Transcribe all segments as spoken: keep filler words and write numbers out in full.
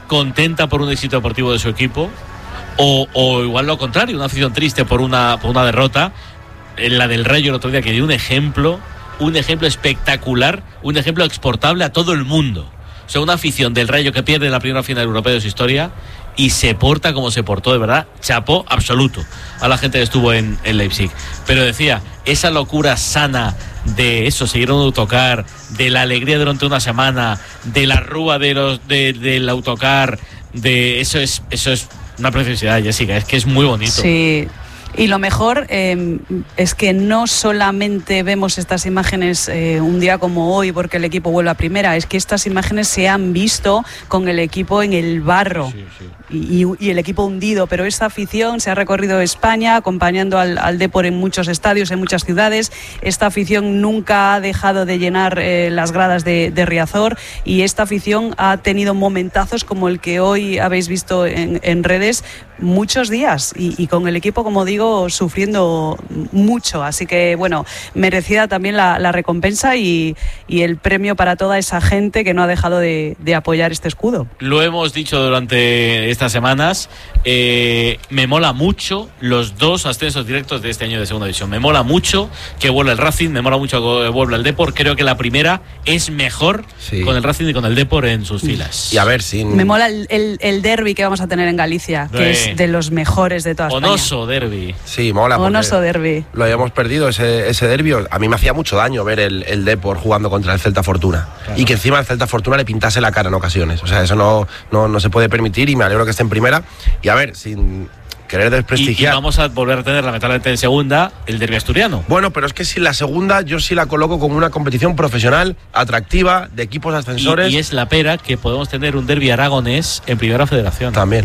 contenta por un éxito deportivo de su equipo, o, o igual lo contrario, una afición triste por una, por una derrota. En la del Rayo el otro día, que dio un ejemplo, un ejemplo espectacular, un ejemplo exportable a todo el mundo. O sea, una afición del Rayo que pierde la primera final europea de su historia y se porta como se portó, de verdad, chapó absoluto a la gente que estuvo en, en Leipzig. Pero decía, esa locura sana de eso, seguir un autocar, de la alegría durante una semana, de la rúa de los, de, del autocar, de eso es, eso es una preciosidad, Jessica, es que es muy bonito. Sí. Y lo mejor eh, es que no solamente vemos estas imágenes eh, un día como hoy porque el equipo vuelve a primera, es que estas imágenes se han visto con el equipo en el barro. Sí, sí. Y, y el equipo hundido, pero esta afición se ha recorrido España acompañando al, al Depor en muchos estadios, en muchas ciudades. Esta afición nunca ha dejado de llenar eh, las gradas de, de Riazor, y esta afición ha tenido momentazos como el que hoy habéis visto en, en redes muchos días, y, y con el equipo, como digo, sufriendo mucho. Así que bueno, merecida también la, la recompensa y, y el premio para toda esa gente que no ha dejado de, de apoyar este escudo. Lo hemos dicho durante estas semanas, eh, me mola mucho los dos ascensos directos de este año de segunda división. Me mola mucho que vuelva el Racing, me mola mucho que vuelva el Depor. Creo que la primera es mejor, sí, con el Racing y con el Depor en sus filas. Y a ver, sin... Me mola el, el, el derbi que vamos a tener en Galicia, que eh. es de los mejores de toda España. Onoso derbi. Sí, mola. Onoso derbi. Lo habíamos perdido, ese, ese derbi. A mí me hacía mucho daño ver el, el Depor jugando contra el Celta Fortuna. Claro. Y que encima el Celta Fortuna le pintase la cara en ocasiones. O sea, eso no, no, no se puede permitir, y me alegro que esté en primera. Y a ver, sin querer desprestigiar. Y, y vamos a volver a tener, lamentablemente, en segunda, el derbi asturiano. Bueno, pero es que si la segunda yo sí la coloco como una competición profesional, atractiva, de equipos ascensores. Y, y es la pera que podemos tener un derbi aragonés en Primera Federación. También.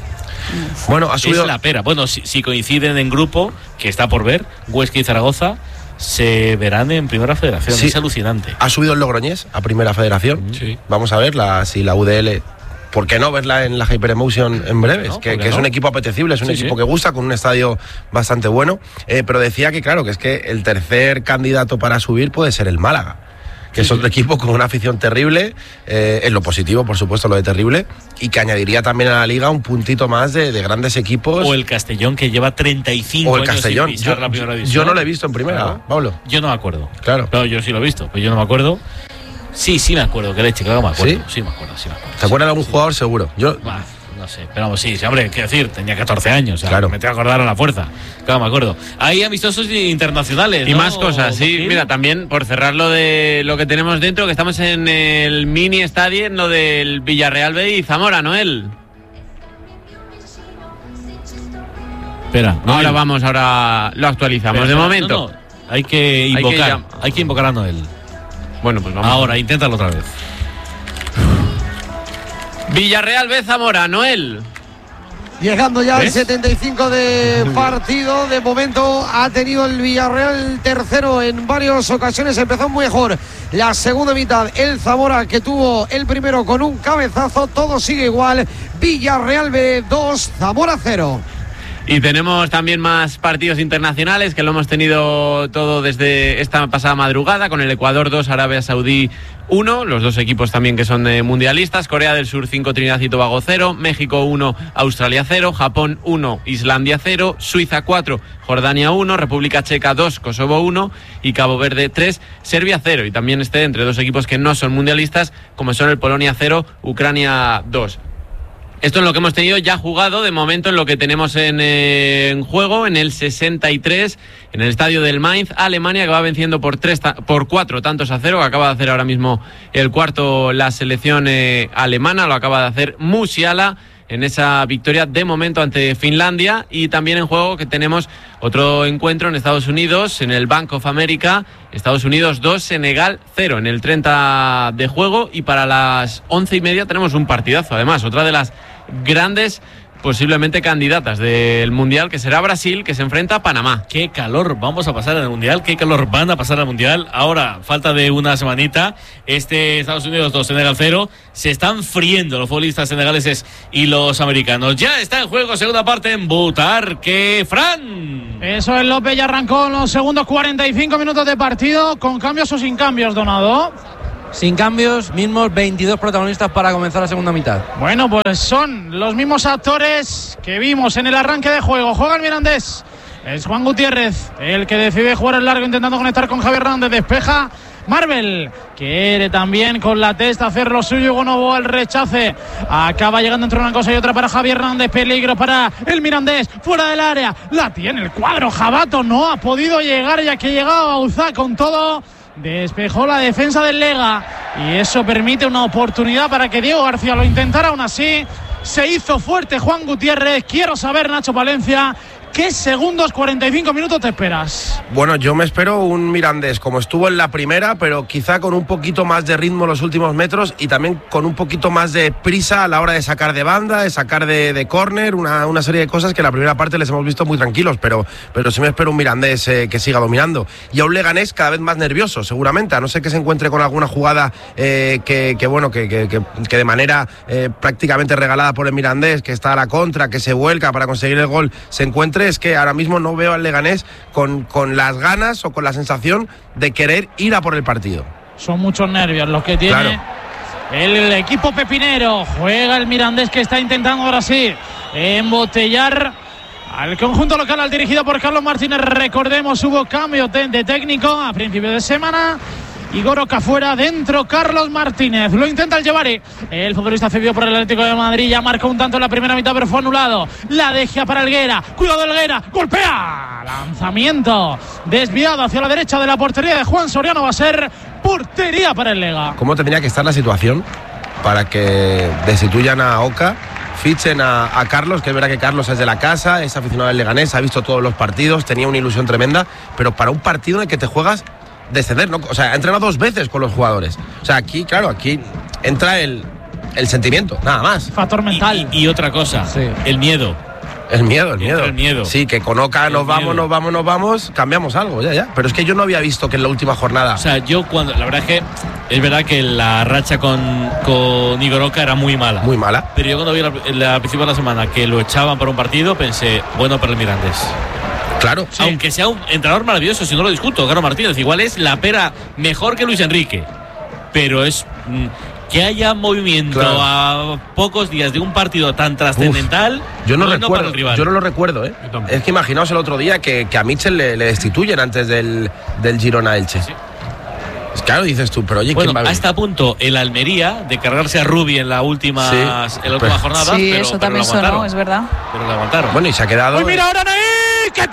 Bueno, ha subido... Es la pera. Bueno, si, si coinciden en grupo, que está por ver, Huesca y Zaragoza se verán en Primera Federación. Sí. Es alucinante. Ha subido el Logroñés a Primera Federación. Sí. Vamos a ver la, si la U D L... ¿Por qué no verla en la Hyperemotion en breves? No, que que no. es un equipo apetecible, es un sí, equipo sí. que gusta, con un estadio bastante bueno. Eh, pero decía que, claro, que es que el tercer candidato para subir puede ser el Málaga, que sí, es otro sí. equipo con una afición terrible, eh, en lo positivo, por supuesto, lo de terrible, y que añadiría también a la liga un puntito más de, de grandes equipos. O el Castellón, que lleva treinta y cinco o el años Castellón. sin pisar Yo, la primera división. Yo no lo he visto en primera, claro. Pablo. Yo no me acuerdo. Claro. Pero yo sí lo he visto, pero yo no me acuerdo. Sí, sí me acuerdo, que leche, claro que me acuerdo. ¿Sí? Sí me acuerdo, sí me acuerdo. ¿Te acuerdas de algún jugador seguro? Yo... Bah, no sé, pero vamos, sí, sí, hombre, quiero decir, tenía catorce años, o sea, claro. me tengo que acordar a la fuerza. Claro, me acuerdo. Hay amistosos internacionales, y ¿no? más cosas, sí. ¿Sí? Mira, también, por cerrar lo de lo que tenemos dentro, que estamos en el mini estadio, en lo del Villarreal B y Zamora, Noel. Espera, no, ahora vamos, ahora lo actualizamos. Pero, de momento. No, no, hay que invocar, hay que, hay que invocar a Noel. Bueno, pues vamos. Ahora, inténtalo otra vez. Villarreal B, Zamora, Noel. Llegando ya ¿ves? al setenta y cinco de partido. De momento ha tenido el Villarreal tercero en varias ocasiones. Empezó mejor la segunda mitad el Zamora, que tuvo el primero con un cabezazo. Todo sigue igual. Villarreal B dos, Zamora cero. Y tenemos también más partidos internacionales, que lo hemos tenido todo desde esta pasada madrugada, con el Ecuador dos, Arabia Saudí uno, los dos equipos también que son eh, mundialistas. Corea del Sur cinco, Trinidad y Tobago cero, México uno, Australia cero, Japón uno, Islandia cero, Suiza cuatro, Jordania uno, República Checa dos, Kosovo uno y Cabo Verde tres, Serbia cero. Y también este entre dos equipos que no son mundialistas, como son el Polonia cero, Ucrania dos. Esto es lo que hemos tenido ya jugado de momento, en lo que tenemos en, eh, en juego, en el sesenta y tres, en el estadio del Mainz, Alemania, que va venciendo por tres ta- por cuatro tantos a cero, que acaba de hacer ahora mismo el cuarto la selección eh, alemana, lo acaba de hacer Musiala en esa victoria de momento ante Finlandia. Y también en juego que tenemos otro encuentro en Estados Unidos, en el Bank of America, Estados Unidos dos, Senegal cero, en el treinta de juego. Y para las once y media tenemos un partidazo, además, otra de las grandes posiblemente candidatas del Mundial, que será Brasil, que se enfrenta a Panamá. Qué calor vamos a pasar en el Mundial, qué calor van a pasar al Mundial. Ahora, falta de una semanita, este Estados Unidos dos, Senegal cero, se están friendo los futbolistas senegaleses y los americanos. Ya está en juego segunda parte en Butarque, Fran. Eso es, López, ya arrancó en los segundos cuarenta y cinco minutos de partido, con cambios o sin cambios, Donado. sin cambios, mismos veintidós protagonistas para comenzar la segunda mitad. Bueno, pues son los mismos actores que vimos en el arranque de juego. Juega el Mirandés. Es Juan Gutiérrez el que decide jugar el largo intentando conectar con Javier Hernández. Despeja Marvel, quiere también con la testa hacer lo suyo. Gonovo al rechace, acaba llegando entre una cosa y otra para Javier Hernández. Peligro para el Mirandés, fuera del área, la tiene el cuadro. Jabato no ha podido llegar, ya que llegaba Bauzá con todo. Despejó la defensa del Lega y eso permite una oportunidad para que Diego García lo intentara. Aún así se hizo fuerte Juan Gutiérrez. Quiero saber, Nacho Palencia, ¿qué segundos, cuarenta y cinco minutos te esperas? Bueno, yo me espero un Mirandés como estuvo en la primera, pero quizá con un poquito más de ritmo en los últimos metros y también con un poquito más de prisa a la hora de sacar de banda, de sacar de, de córner, una, una serie de cosas que en la primera parte les hemos visto muy tranquilos, pero, pero sí me espero un Mirandés eh, que siga dominando. Y a un Leganés cada vez más nervioso, seguramente, a no ser que se encuentre con alguna jugada eh, que, que, bueno, que, que, que, que de manera eh, prácticamente regalada por el Mirandés, que está a la contra, que se vuelca para conseguir el gol, se encuentre. Es que ahora mismo no veo al Leganés con, con las ganas o con la sensación de querer ir a por el partido. Son muchos nervios los que tiene claro. el, el equipo pepinero. Juega el Mirandés, que está intentando ahora sí embotellar al conjunto local, al dirigido por Carlos Martínez. Recordemos, hubo cambio de, de técnico a principio de semana. Igor Oca fuera, dentro Carlos Martínez. Lo intenta el Llevari. El futbolista cedido por el Atlético de Madrid ya marcó un tanto en la primera mitad, pero fue anulado. La deja para Helguera. Cuidado Helguera. Golpea. Lanzamiento desviado hacia la derecha de la portería de Juan Soriano. Va a ser portería para el Lega. ¿Cómo tendría que estar la situación para que destituyan a Oca? Fichen a, a Carlos, que es verdad que Carlos es de la casa, es aficionado al Leganés, ha visto todos los partidos, tenía una ilusión tremenda, pero para un partido en el que te juegas descender, ¿no? O sea, ha entrenado dos veces con los jugadores. O sea, aquí, claro, aquí entra el, el sentimiento, nada más. Factor mental. Y, y, y otra cosa, sí. el miedo. El miedo, el miedo. el miedo. Sí, que con Oca nos vamos, miedo. nos vamos, nos vamos, cambiamos algo, ya, ya. Pero es que yo no había visto que en la última jornada. O sea, yo cuando. La verdad es que es verdad que la racha con, con Igor Oca era muy mala. Muy mala. Pero yo cuando vi al principio de la semana que lo echaban por un partido, pensé, bueno para el Mirandés. Claro. Sí. Aunque sea un entrenador maravilloso, si no lo discuto, Carlos Martínez, igual es la pera mejor que Luis Enrique. Pero es. Mmm, que haya movimiento claro. a pocos días de un partido tan trascendental. Yo no bueno recuerdo, yo no lo recuerdo, ¿eh? Es que imaginaos el otro día que, que a Mitchell le, le destituyen antes del, del Girona Elche. Sí. Es claro, dices tú, pero oye, bueno, ¿quién va a hasta a punto el Almería de cargarse a Rubi en la última, sí, en la última jornada. Sí, pero, eso pero también sonó, es verdad. Pero lo aguantaron. Bueno, y se ha quedado. ¡Uy, mira ahora Naí! ¡Qué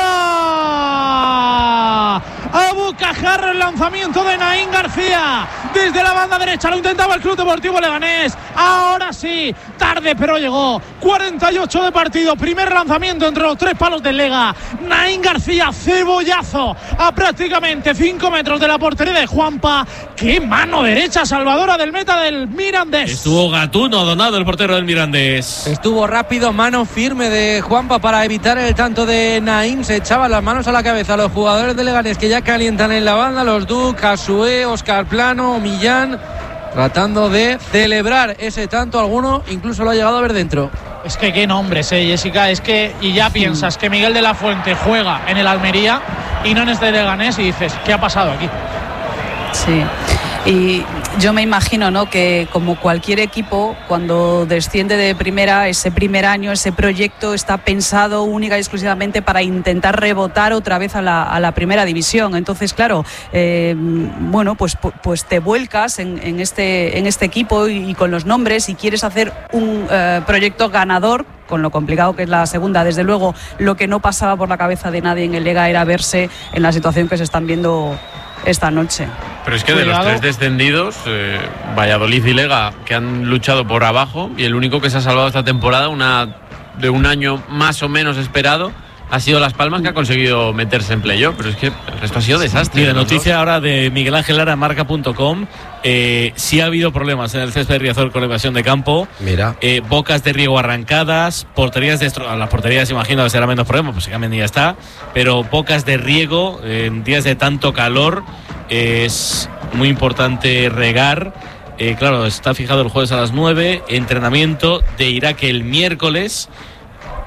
parada! A bocajarro el lanzamiento de Naín García desde la banda derecha. Lo intentaba el Club Deportivo Leganés. Ahora sí, tarde pero llegó. cuarenta y ocho de partido, primer lanzamiento entre los tres palos del Lega. Naín García, cebollazo a prácticamente cinco metros de la portería de Juanpa. ¡Qué mano derecha salvadora del meta del Mirandés! Estuvo Gatuno, Donado, el portero del Mirandés. Estuvo rápido, mano firme de Juanpa para evitar el tanto de Naín. Se echaban las manos a la cabeza a los jugadores de Leganés, que ya calientan en la banda, los Duc, Asue, Oscar Plano, Millán, tratando de celebrar ese tanto. Alguno incluso lo ha llegado a ver dentro. Es que qué nombres, eh, Jessica. Es que, y ya piensas que Miguel de la Fuente juega en el Almería y no en este Leganés, y dices, ¿qué ha pasado aquí? Sí. Y yo me imagino, ¿no?, que como cualquier equipo, cuando desciende de primera, ese primer año, ese proyecto está pensado única y exclusivamente para intentar rebotar otra vez a la, a la primera división. Entonces, claro, eh, bueno, pues, pues te vuelcas en, en, este, en este equipo y, y con los nombres, y quieres hacer un eh, proyecto ganador, con lo complicado que es la segunda. Desde luego, lo que no pasaba por la cabeza de nadie en el Lega era verse en la situación que se están viendo esta noche. Pero es que Cuidado. de los tres descendidos, eh, Valladolid y Lega, que han luchado por abajo, y el único que se ha salvado esta temporada, una de un año más o menos esperado, ha sido Las Palmas, que ha conseguido meterse en playoff. Pero es que el resto ha sido desastre. Y la noticia ahora de Miguel Ángel Lara en marca punto com, eh, sí ha habido problemas en el césped de Riazor con la evasión de campo. Mira. Eh, bocas de riego arrancadas, porterías destro- las porterías imagino que será menos problema, pues se cambian y ya está. Pero bocas de riego en días de tanto calor, eh, es muy importante regar. Eh, claro, está fijado el jueves a las nueve, entrenamiento de Irak el miércoles.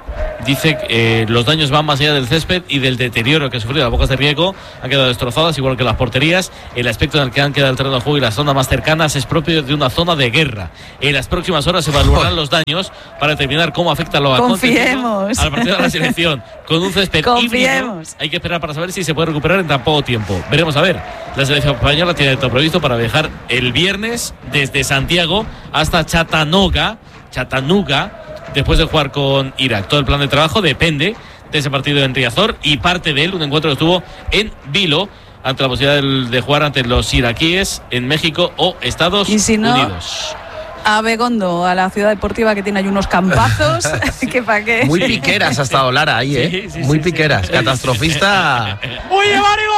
dice que eh, los daños van más allá del césped y del deterioro que ha sufrido las bocas de riego. Han quedado destrozadas, igual que las porterías. El aspecto en el que han quedado el terreno de juego y las zonas más cercanas es propio de una zona de guerra. En las próximas horas se evaluarán los daños para determinar cómo afecta lo acontecido al partido de la selección. Con un césped híbrido, hay que esperar para saber si se puede recuperar en tan poco tiempo. Veremos a ver. La selección española tiene todo previsto para viajar el viernes desde Santiago hasta Chattanooga, Chattanooga, después de jugar con Irak. Todo el plan de trabajo depende de ese partido en Riazor y parte de él, un encuentro que estuvo en Vilo, ante la posibilidad de, de jugar ante los iraquíes en México o Estados ¿Y si no, Unidos. A Begondo, a la ciudad deportiva que tiene ahí unos campazos, que para qué. Muy piqueras ha estado Lara ahí, ¿eh? Sí, sí, Muy sí, piqueras. sí. Catastrofista. ¡Uy, llevar y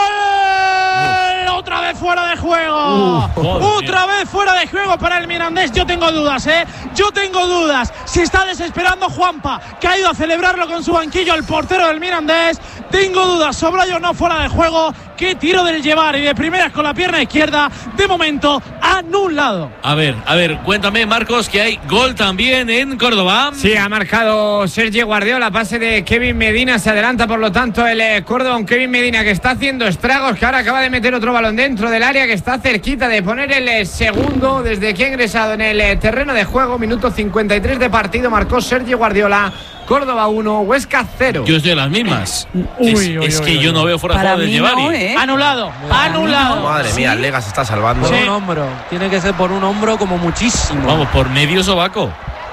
gol! Otra vez fuera de juego. Uh, Otra vez fuera de juego para el Mirandés. Yo tengo dudas, ¿eh? Yo tengo dudas. Si está desesperando Juanpa, que ha ido a celebrarlo con su banquillo el portero del Mirandés. Tengo dudas sobre ello, no fuera de juego. Qué tiro del llevar y de primeras con la pierna izquierda. De momento, anulado. A ver, a ver, cuéntame, Marcos, que hay gol también en Córdoba. Sí, ha marcado Sergio Guardiola, pase de Kevin Medina, se adelanta por lo tanto el eh, Córdoba, un Kevin Medina que está haciendo estragos, que ahora acaba de meter otro balón dentro del área, que está cerquita de poner el eh, segundo desde que ha ingresado en el eh, terreno de juego. Minuto cincuenta y tres de partido, marcó Sergio Guardiola. Córdoba uno, Huesca cero. Yo estoy de las mismas. Uy, es uy, es uy, que uy, yo uy. no veo fuera de Para juego de mí Llevari. no, ¿eh? Anulado, Para anulado. mí no. Madre mía, el Lega se está salvando. Por Sí. un hombro. Tiene que ser por un hombro como muchísimo. Vamos, por medio sobaco.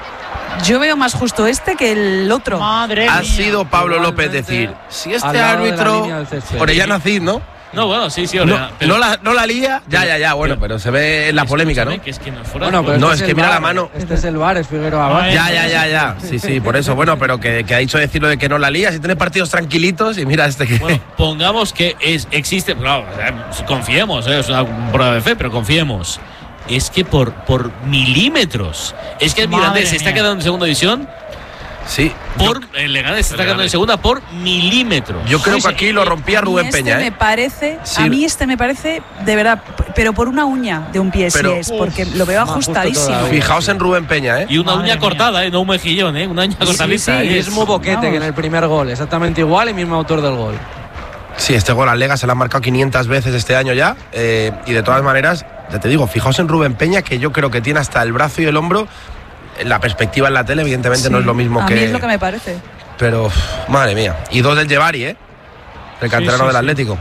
Yo veo más justo este que el otro. Madre Ha mía. sido Pablo Igualmente, López decir, si al este lado de la árbitro, línea del césped. Orellana Cid, ¿no? No, bueno, sí, sí, No, Orellana, pero- no la, no la lía. Ya, ya, ya, bueno, pero se ve en la polémica, ¿no? Escúchame, que es que no es fuera Bueno, de pero juego. No, este es que el mira la V A R. mano. Este es el V A R, es Figueroa. No, Vázquez. Ya, ya, ya, ya. Sí, sí, por eso. Bueno, pero que, que ha dicho decirlo de que no la lía. Si tienes partidos tranquilitos y mira este que. Bueno, pongamos que es, existe, claro, o sea, confiemos, ¿eh? Es una prueba de fe, pero confiemos. Es que por, por milímetros, es que el Madre Mirandés se está mía. quedando en segunda división Sí. por el Leganés se está quedando en segunda por milímetros. Yo creo Sí, que sí. aquí lo rompía A mí Rubén este Peña, me ¿eh? parece, Sí. a mí este me parece de verdad, p- pero por una uña de un pie Pero- sí es, porque lo veo Más justo ajustadísimo. todavía. Fijaos en Rubén Peña, ¿eh? Y una Madre uña mía. cortada, ¿eh? No un mejillón, ¿eh? Una uña Sí, cortadita. sí, ¿eh? mismo boquete vamos. que en el primer gol, exactamente igual y mismo autor del gol. Sí, este gol al Lega se lo han marcado quinientas veces este año ya. eh, y de todas maneras, ya te digo, fijaos en Rubén Peña, que yo creo que tiene hasta el brazo y el hombro. La perspectiva en la tele, evidentemente, no es lo mismo a que. mí es lo que me parece. Pero, uf, madre mía. Y dos del Llevari, ¿eh? El canterano sí, del sí. Atlético.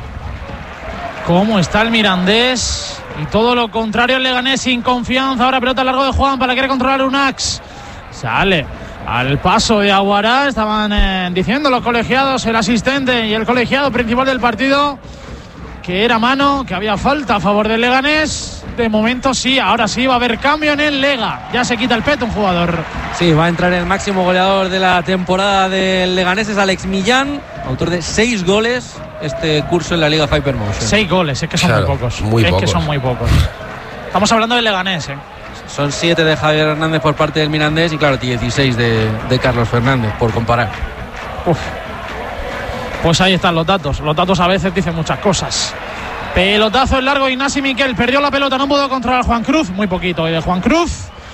¿Cómo está el Mirandés? Y todo lo contrario, el Leganés sin confianza. Ahora pelota al largo de Juan para querer controlar un Ax. Sale al paso de Aguará. Estaban eh, diciendo los colegiados, el asistente y el colegiado principal del partido, que era mano, que había falta a favor del Leganés. De momento sí, ahora sí va a haber cambio en el Lega. Ya se quita el peto un jugador. Sí, va a entrar el máximo goleador de la temporada del Leganés, es Alex Millán, autor de seis goles este curso en la Liga Hypermotion. Seis goles, es que son Claro, muy pocos. muy es pocos. que son muy pocos. Estamos hablando del Leganés, ¿eh? Son siete de Javier Hernández por parte del Mirandés y claro, dieciséis de, de Carlos Fernández, por comparar. Uf. Pues ahí están los datos. Los datos a veces dicen muchas cosas. Pelotazo en largo, Ignasi Miquel perdió la pelota, no pudo controlar Juan Cruz, muy poquito. Y de Juan Cruz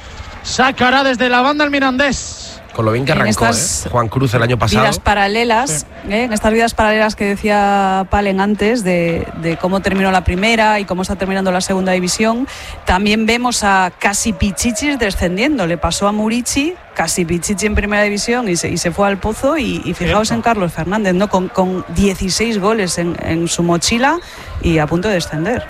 sacará desde la banda el Mirandés. Con lo bien que En arrancó, estas ¿eh? Juan Cruz el año pasado. Vidas paralelas, ¿eh? En estas vidas paralelas que decía Palen antes, de, de cómo terminó la primera y cómo está terminando la segunda división, también vemos a Casi Pichichis descendiendo. Le pasó a Murici, Casi Pichichi en primera división y se, y se fue al pozo. Y, y fijaos Cierto. en Carlos Fernández, ¿no? Con, con dieciséis goles en, en su mochila y a punto de descender.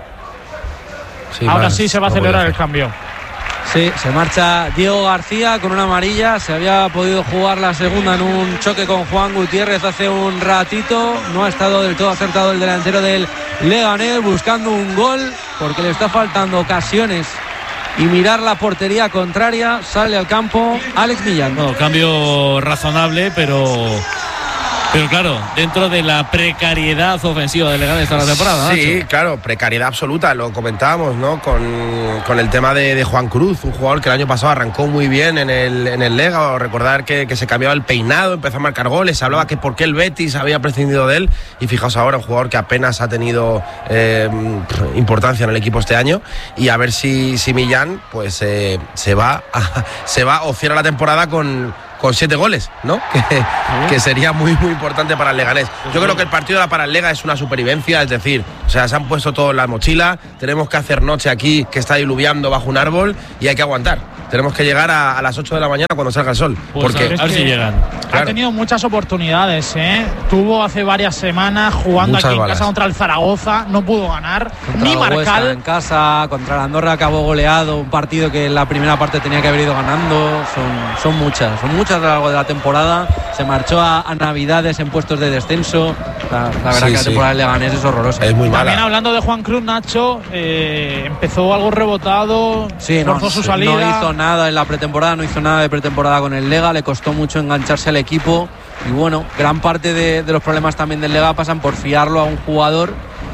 Sí, Ahora más, sí se va a no celebrar puede el cambio. Sí, se marcha Diego García con una amarilla. Se había podido jugar la segunda en un choque con Juan Gutiérrez hace un ratito. No ha estado del todo acertado el delantero del Leganés buscando un gol porque le está faltando ocasiones y mirar la portería contraria. Sale al campo Alex Millán. Bueno, cambio razonable, pero pero claro, dentro de la precariedad ofensiva del Leganés esta la temporada. Sí, Nacho. claro, precariedad absoluta, lo comentábamos, ¿no? Con, con el tema de, de Juan Cruz, un jugador que el año pasado arrancó muy bien en el, en el Lega. O recordar que, que se cambiaba el peinado, empezó a marcar goles, se hablaba que por qué el Betis había prescindido de él. Y fijaos ahora, un jugador que apenas ha tenido eh, importancia en el equipo este año. Y a ver si, si Millán pues eh, se va a, se va o cierra la temporada con. con siete goles, ¿no? Que, que sería muy, muy importante para el Leganés. Yo creo que el partido para el Lega es una supervivencia, es decir, o sea, se han puesto todos en la mochila, tenemos que hacer noche aquí, que está diluviando bajo un árbol, y hay que aguantar. Tenemos que llegar a, a las ocho de la mañana cuando salga el sol. Pues porque a ver si llegan. Ha tenido muchas oportunidades, ¿eh? Tuvo hace varias semanas jugando Muchas aquí en balas. casa contra el Zaragoza, no pudo ganar, Contra ni el Huesca marcar. en casa, contra el Andorra acabó goleado, un partido que en la primera parte tenía que haber ido ganando. Son, son muchas, son muchas a lo largo de la temporada. Se marchó a, a Navidades en puestos de descenso. La, la verdad Sí, que la sí. temporada del Leganés es horrorosa. es muy También mala. hablando de Juan Cruz, Nacho, eh, empezó algo rebotado, Sí, no, forzó su sí, salida. no hizo nada en la pretemporada, no hizo nada de pretemporada con el Lega, le costó mucho engancharse al equipo y bueno, gran parte de, de los problemas también del Lega pasan por fiarlo a un jugador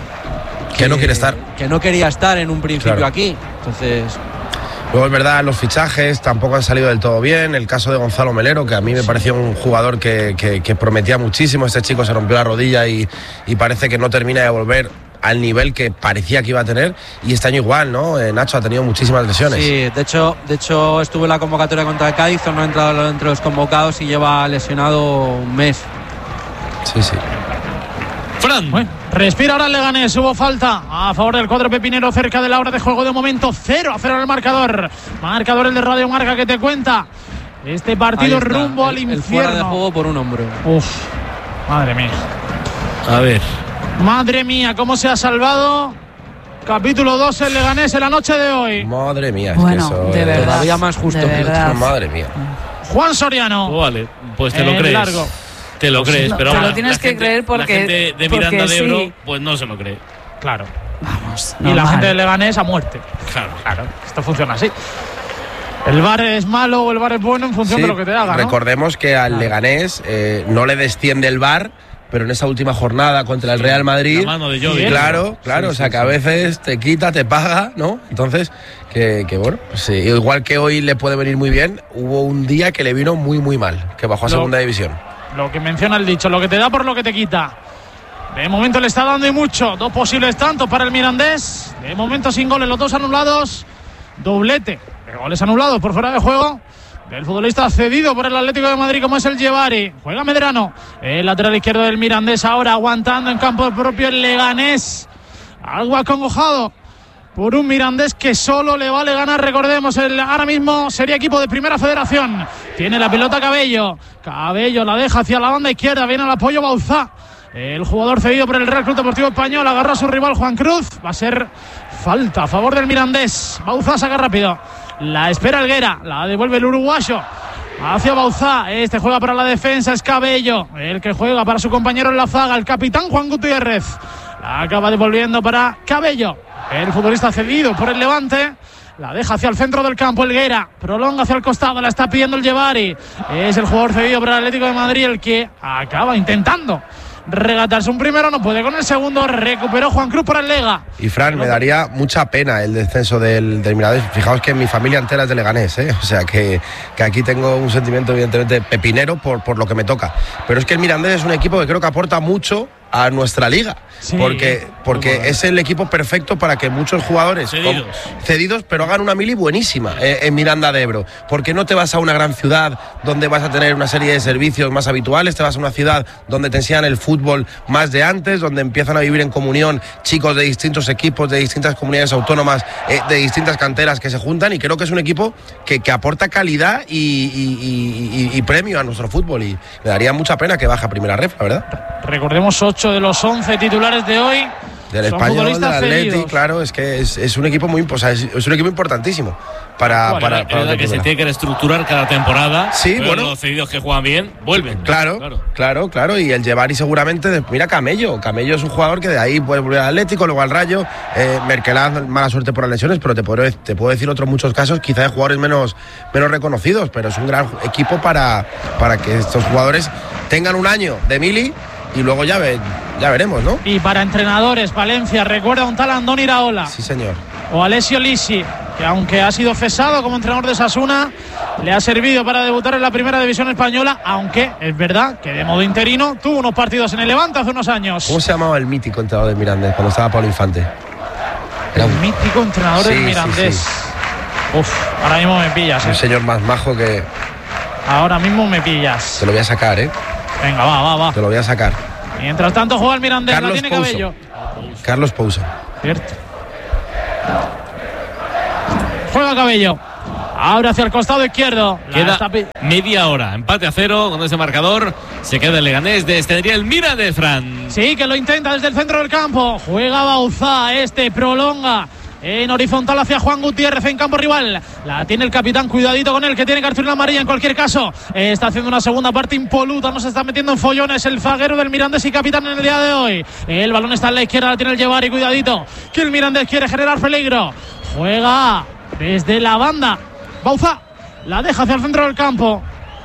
Que no quiere estar. que no quería estar en un principio Claro. aquí. Entonces, Luego es verdad, los fichajes tampoco han salido del todo bien. El caso de Gonzalo Melero, que a mí me pareció un jugador que, que, que prometía muchísimo. Este chico se rompió la rodilla y, y parece que no termina de volver al nivel que parecía que iba a tener. Y este año igual, ¿no? Eh, Nacho ha tenido muchísimas lesiones. sí, de hecho, de hecho estuvo en la convocatoria contra el Cádiz, no ha entrado entre los convocados y lleva lesionado un mes. Sí, sí. Fran. Bueno, respira ahora el Leganés, hubo falta a favor del cuadro pepinero cerca de la hora de juego. De momento cero a cero en el marcador. Marcador el de Radio Marca que te cuenta este partido Ahí está, rumbo el- al el fuera de infierno. juego por un hombro. Uf, madre mía. A ver. Madre mía, cómo se ha salvado. Capítulo dos el Leganés en la noche de hoy. Madre mía, es Bueno, que eso de es- verdad. Todavía más justo de que el verdad. Madre mía. Juan Soriano. Oh, vale, pues te lo En crees. largo. Te lo crees, no, pero te lo vamos, tienes la que gente- creer porque- la gente de porque Miranda de Ebro sí. pues no se lo cree. Claro. Vamos. Y la normal. gente de Leganés a muerte. Claro. Claro, esto funciona así. El bar es malo o el bar es bueno en función Sí, de lo que te haga, ¿no? recordemos que al Leganés eh, no le desciende el V A R, pero en esa última jornada contra el Real Madrid, La mano de Jovic. claro, claro, Sí, o sea sí, que a sí. veces te quita, te paga, ¿no? Entonces, que, que bueno, sí, igual que hoy le puede venir muy bien, hubo un día que le vino muy, muy mal, que bajó a Lo- segunda división. Lo que menciona el dicho, lo que te da por lo que te quita. De momento le está dando y mucho. Dos posibles tantos para el Mirandés. De momento sin goles, los dos anulados. Doblete de goles anulados por fuera de juego del futbolista cedido por el Atlético de Madrid como es el Llevari. Juega Medrano, el lateral izquierdo del Mirandés ahora aguantando en campo propio el Leganés. Algo acongojado por un Mirandés que solo le vale ganar. Recordemos, el ahora mismo sería equipo de Primera Federación. Tiene la pelota Cabello. Cabello la deja hacia la banda izquierda. Viene al apoyo Bauzá. El jugador cedido por el Real Club Deportivo Español. Agarra a su rival Juan Cruz. Va a ser falta a favor del Mirandés. Bauzá saca rápido. La espera Helguera. La devuelve el uruguayo hacia Bauzá. Este juega para la defensa. Es Cabello el que juega para su compañero en la zaga, el capitán Juan Gutiérrez. La acaba devolviendo para Cabello, el futbolista cedido por el Levante. La deja hacia el centro del campo Helguera, prolonga hacia el costado, la está pidiendo el Llevari. Es el jugador cedido por el Atlético de Madrid el que acaba intentando regatarse un primero, no puede con el segundo. Recuperó Juan Cruz por el Lega. Y Fran, me daría mucha pena el descenso del, del Mirandés. Fijaos que mi familia entera es de Leganés, ¿eh? O sea que, que aquí tengo un sentimiento evidentemente pepinero por, por lo que me toca. Pero es que el Mirandés es un equipo que creo que aporta mucho a nuestra liga, Sí. porque, porque es el equipo perfecto para que muchos jugadores Cedidos. con- cedidos pero hagan una mili buenísima eh, en Miranda de Ebro, porque no te vas a una gran ciudad donde vas a tener una serie de servicios más habituales, te vas a una ciudad donde te enseñan el fútbol más de antes, donde empiezan a vivir en comunión chicos de distintos equipos, de distintas comunidades autónomas, eh, de distintas canteras que se juntan, y creo que es un equipo que, que aporta calidad y, y- y- y- y premio a nuestro fútbol, y me daría mucha pena que baje a primera ref, la verdad. Recordemos, ocho de los once titulares de hoy Del son español, del futbolistas Atleti, cedidos. claro, es que es, es un equipo muy impo- o sea, es, es un equipo importantísimo para, Bueno, para, Es para verdad la que se primera. tiene que reestructurar cada temporada. Sí, pero bueno. los cedidos que juegan bien vuelven. Claro, claro, claro, y el Llevari seguramente, de- mira Camello, Camello es un jugador que de ahí puede volver al Atlético, luego al Rayo, eh, Merkelán, mala suerte por las lesiones, pero te puedo, te puedo decir otros muchos casos, quizá de jugadores menos, menos reconocidos, pero es un gran equipo para, para que estos jugadores tengan un año de mili y luego ya, ve, ya veremos, ¿no? Y para entrenadores, Valencia recuerda a un tal Andón Iraola Sí, señor. o Alessio Lisi, que aunque ha sido cesado como entrenador de Sasuna, le ha servido para debutar en la primera división española, aunque es verdad que de modo interino tuvo unos partidos en el Levante hace unos años. ¿Cómo se llamaba el mítico entrenador de Mirandés cuando estaba Pablo Infante? Era El un, mítico entrenador Sí, del sí, Mirandés. sí. Uf, ahora mismo me pillas, un ¿eh? señor más majo que... Ahora mismo me pillas. Te lo voy a sacar, ¿eh? Venga, va, va, va. Te lo voy a sacar. Mientras tanto juega el Mirandés, Carlos la tiene Pouso. Cabello. Carlos Pouso. Cierto. Juega Cabello. Ahora hacia el costado izquierdo. La Queda está pi- media hora. Empate a cero con ese marcador. Se queda el Leganés. Descendería el Mirandés, Fran. Sí, que lo intenta desde el centro del campo. Juega Bauzá, este prolonga en horizontal hacia Juan Gutiérrez en campo rival. La tiene el capitán, cuidadito con él, que tiene cartulina amarilla en cualquier caso. Eh, está haciendo una segunda parte impoluta, no se está metiendo en follones el zaguero del Mirandés y capitán en el día de hoy. El balón está en la izquierda, la tiene el Yevari, cuidadito, que el Mirandés quiere generar peligro. Juega desde la banda. Bauzá la deja hacia el centro del campo.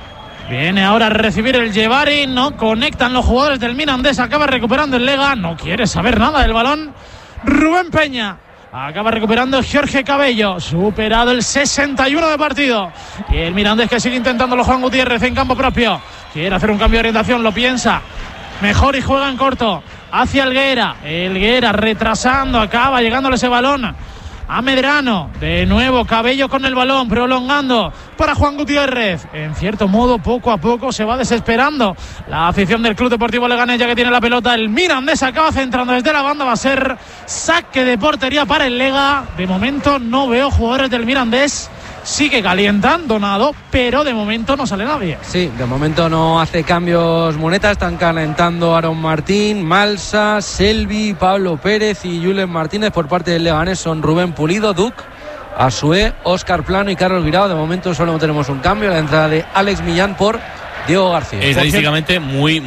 Viene ahora a recibir el Yevari, no conectan los jugadores del Mirandés, acaba recuperando el Lega, no quiere saber nada del balón. Rubén Peña, acaba recuperando Jorge Cabello, superado el sesenta y uno de partido. Y el Mirandés que sigue intentándolo Juan Gutiérrez en campo propio. Quiere hacer un cambio de orientación, lo piensa. Mejor y juega en corto hacia Helguera. Helguera retrasando, acaba llegándole ese balón a Medrano. De nuevo Cabello con el balón, prolongando para Juan Gutiérrez. En cierto modo, poco a poco se va desesperando la afición del Club Deportivo Leganés, ya que tiene la pelota. El Mirandés acaba centrando desde la banda. Va a ser saque de portería para el Lega. De momento no veo jugadores del Mirandés. Sí que calientan, Donado, pero de momento no sale nadie. Sí, de momento no hace cambios Moneta. Están calentando Aaron Martín, Malsa, Selvi, Pablo Pérez y Julen Martínez. Por parte del Leganés son Rubén Pulido, Duc, Asué, Óscar Plano y Carlos Guirao. De momento solo tenemos un cambio, la entrada de Alex Millán por Diego García. Estadísticamente muy,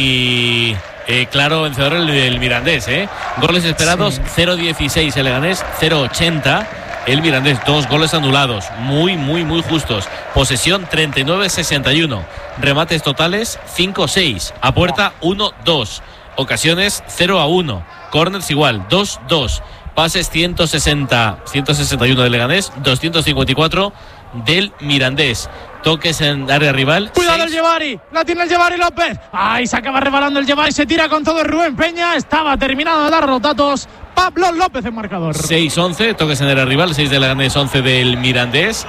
muy eh, claro vencedor el, el Mirandés, ¿eh? Goles esperados, sí. cero dieciséis el Leganés, cero ochenta el Mirandés, dos goles anulados, muy, muy, muy justos. Posesión treinta y nueve sesenta y uno. Remates totales cinco seis. A puerta uno dos. Ocasiones cero a uno. Corners igual, dos dos. Pases ciento sesenta, ciento sesenta y uno del Leganés, doscientos cincuenta y cuatro del Mirandés. Toques en área rival. Cuidado seis. el Yevari, la tiene el Yevari López. Ay, se acaba rebalando el Yevari, se tira con todo el Rubén Peña. Estaba terminado de dar los datos Pablo López en marcador. seis once, toques en área rival, seis del Leganés, once del Mirandés.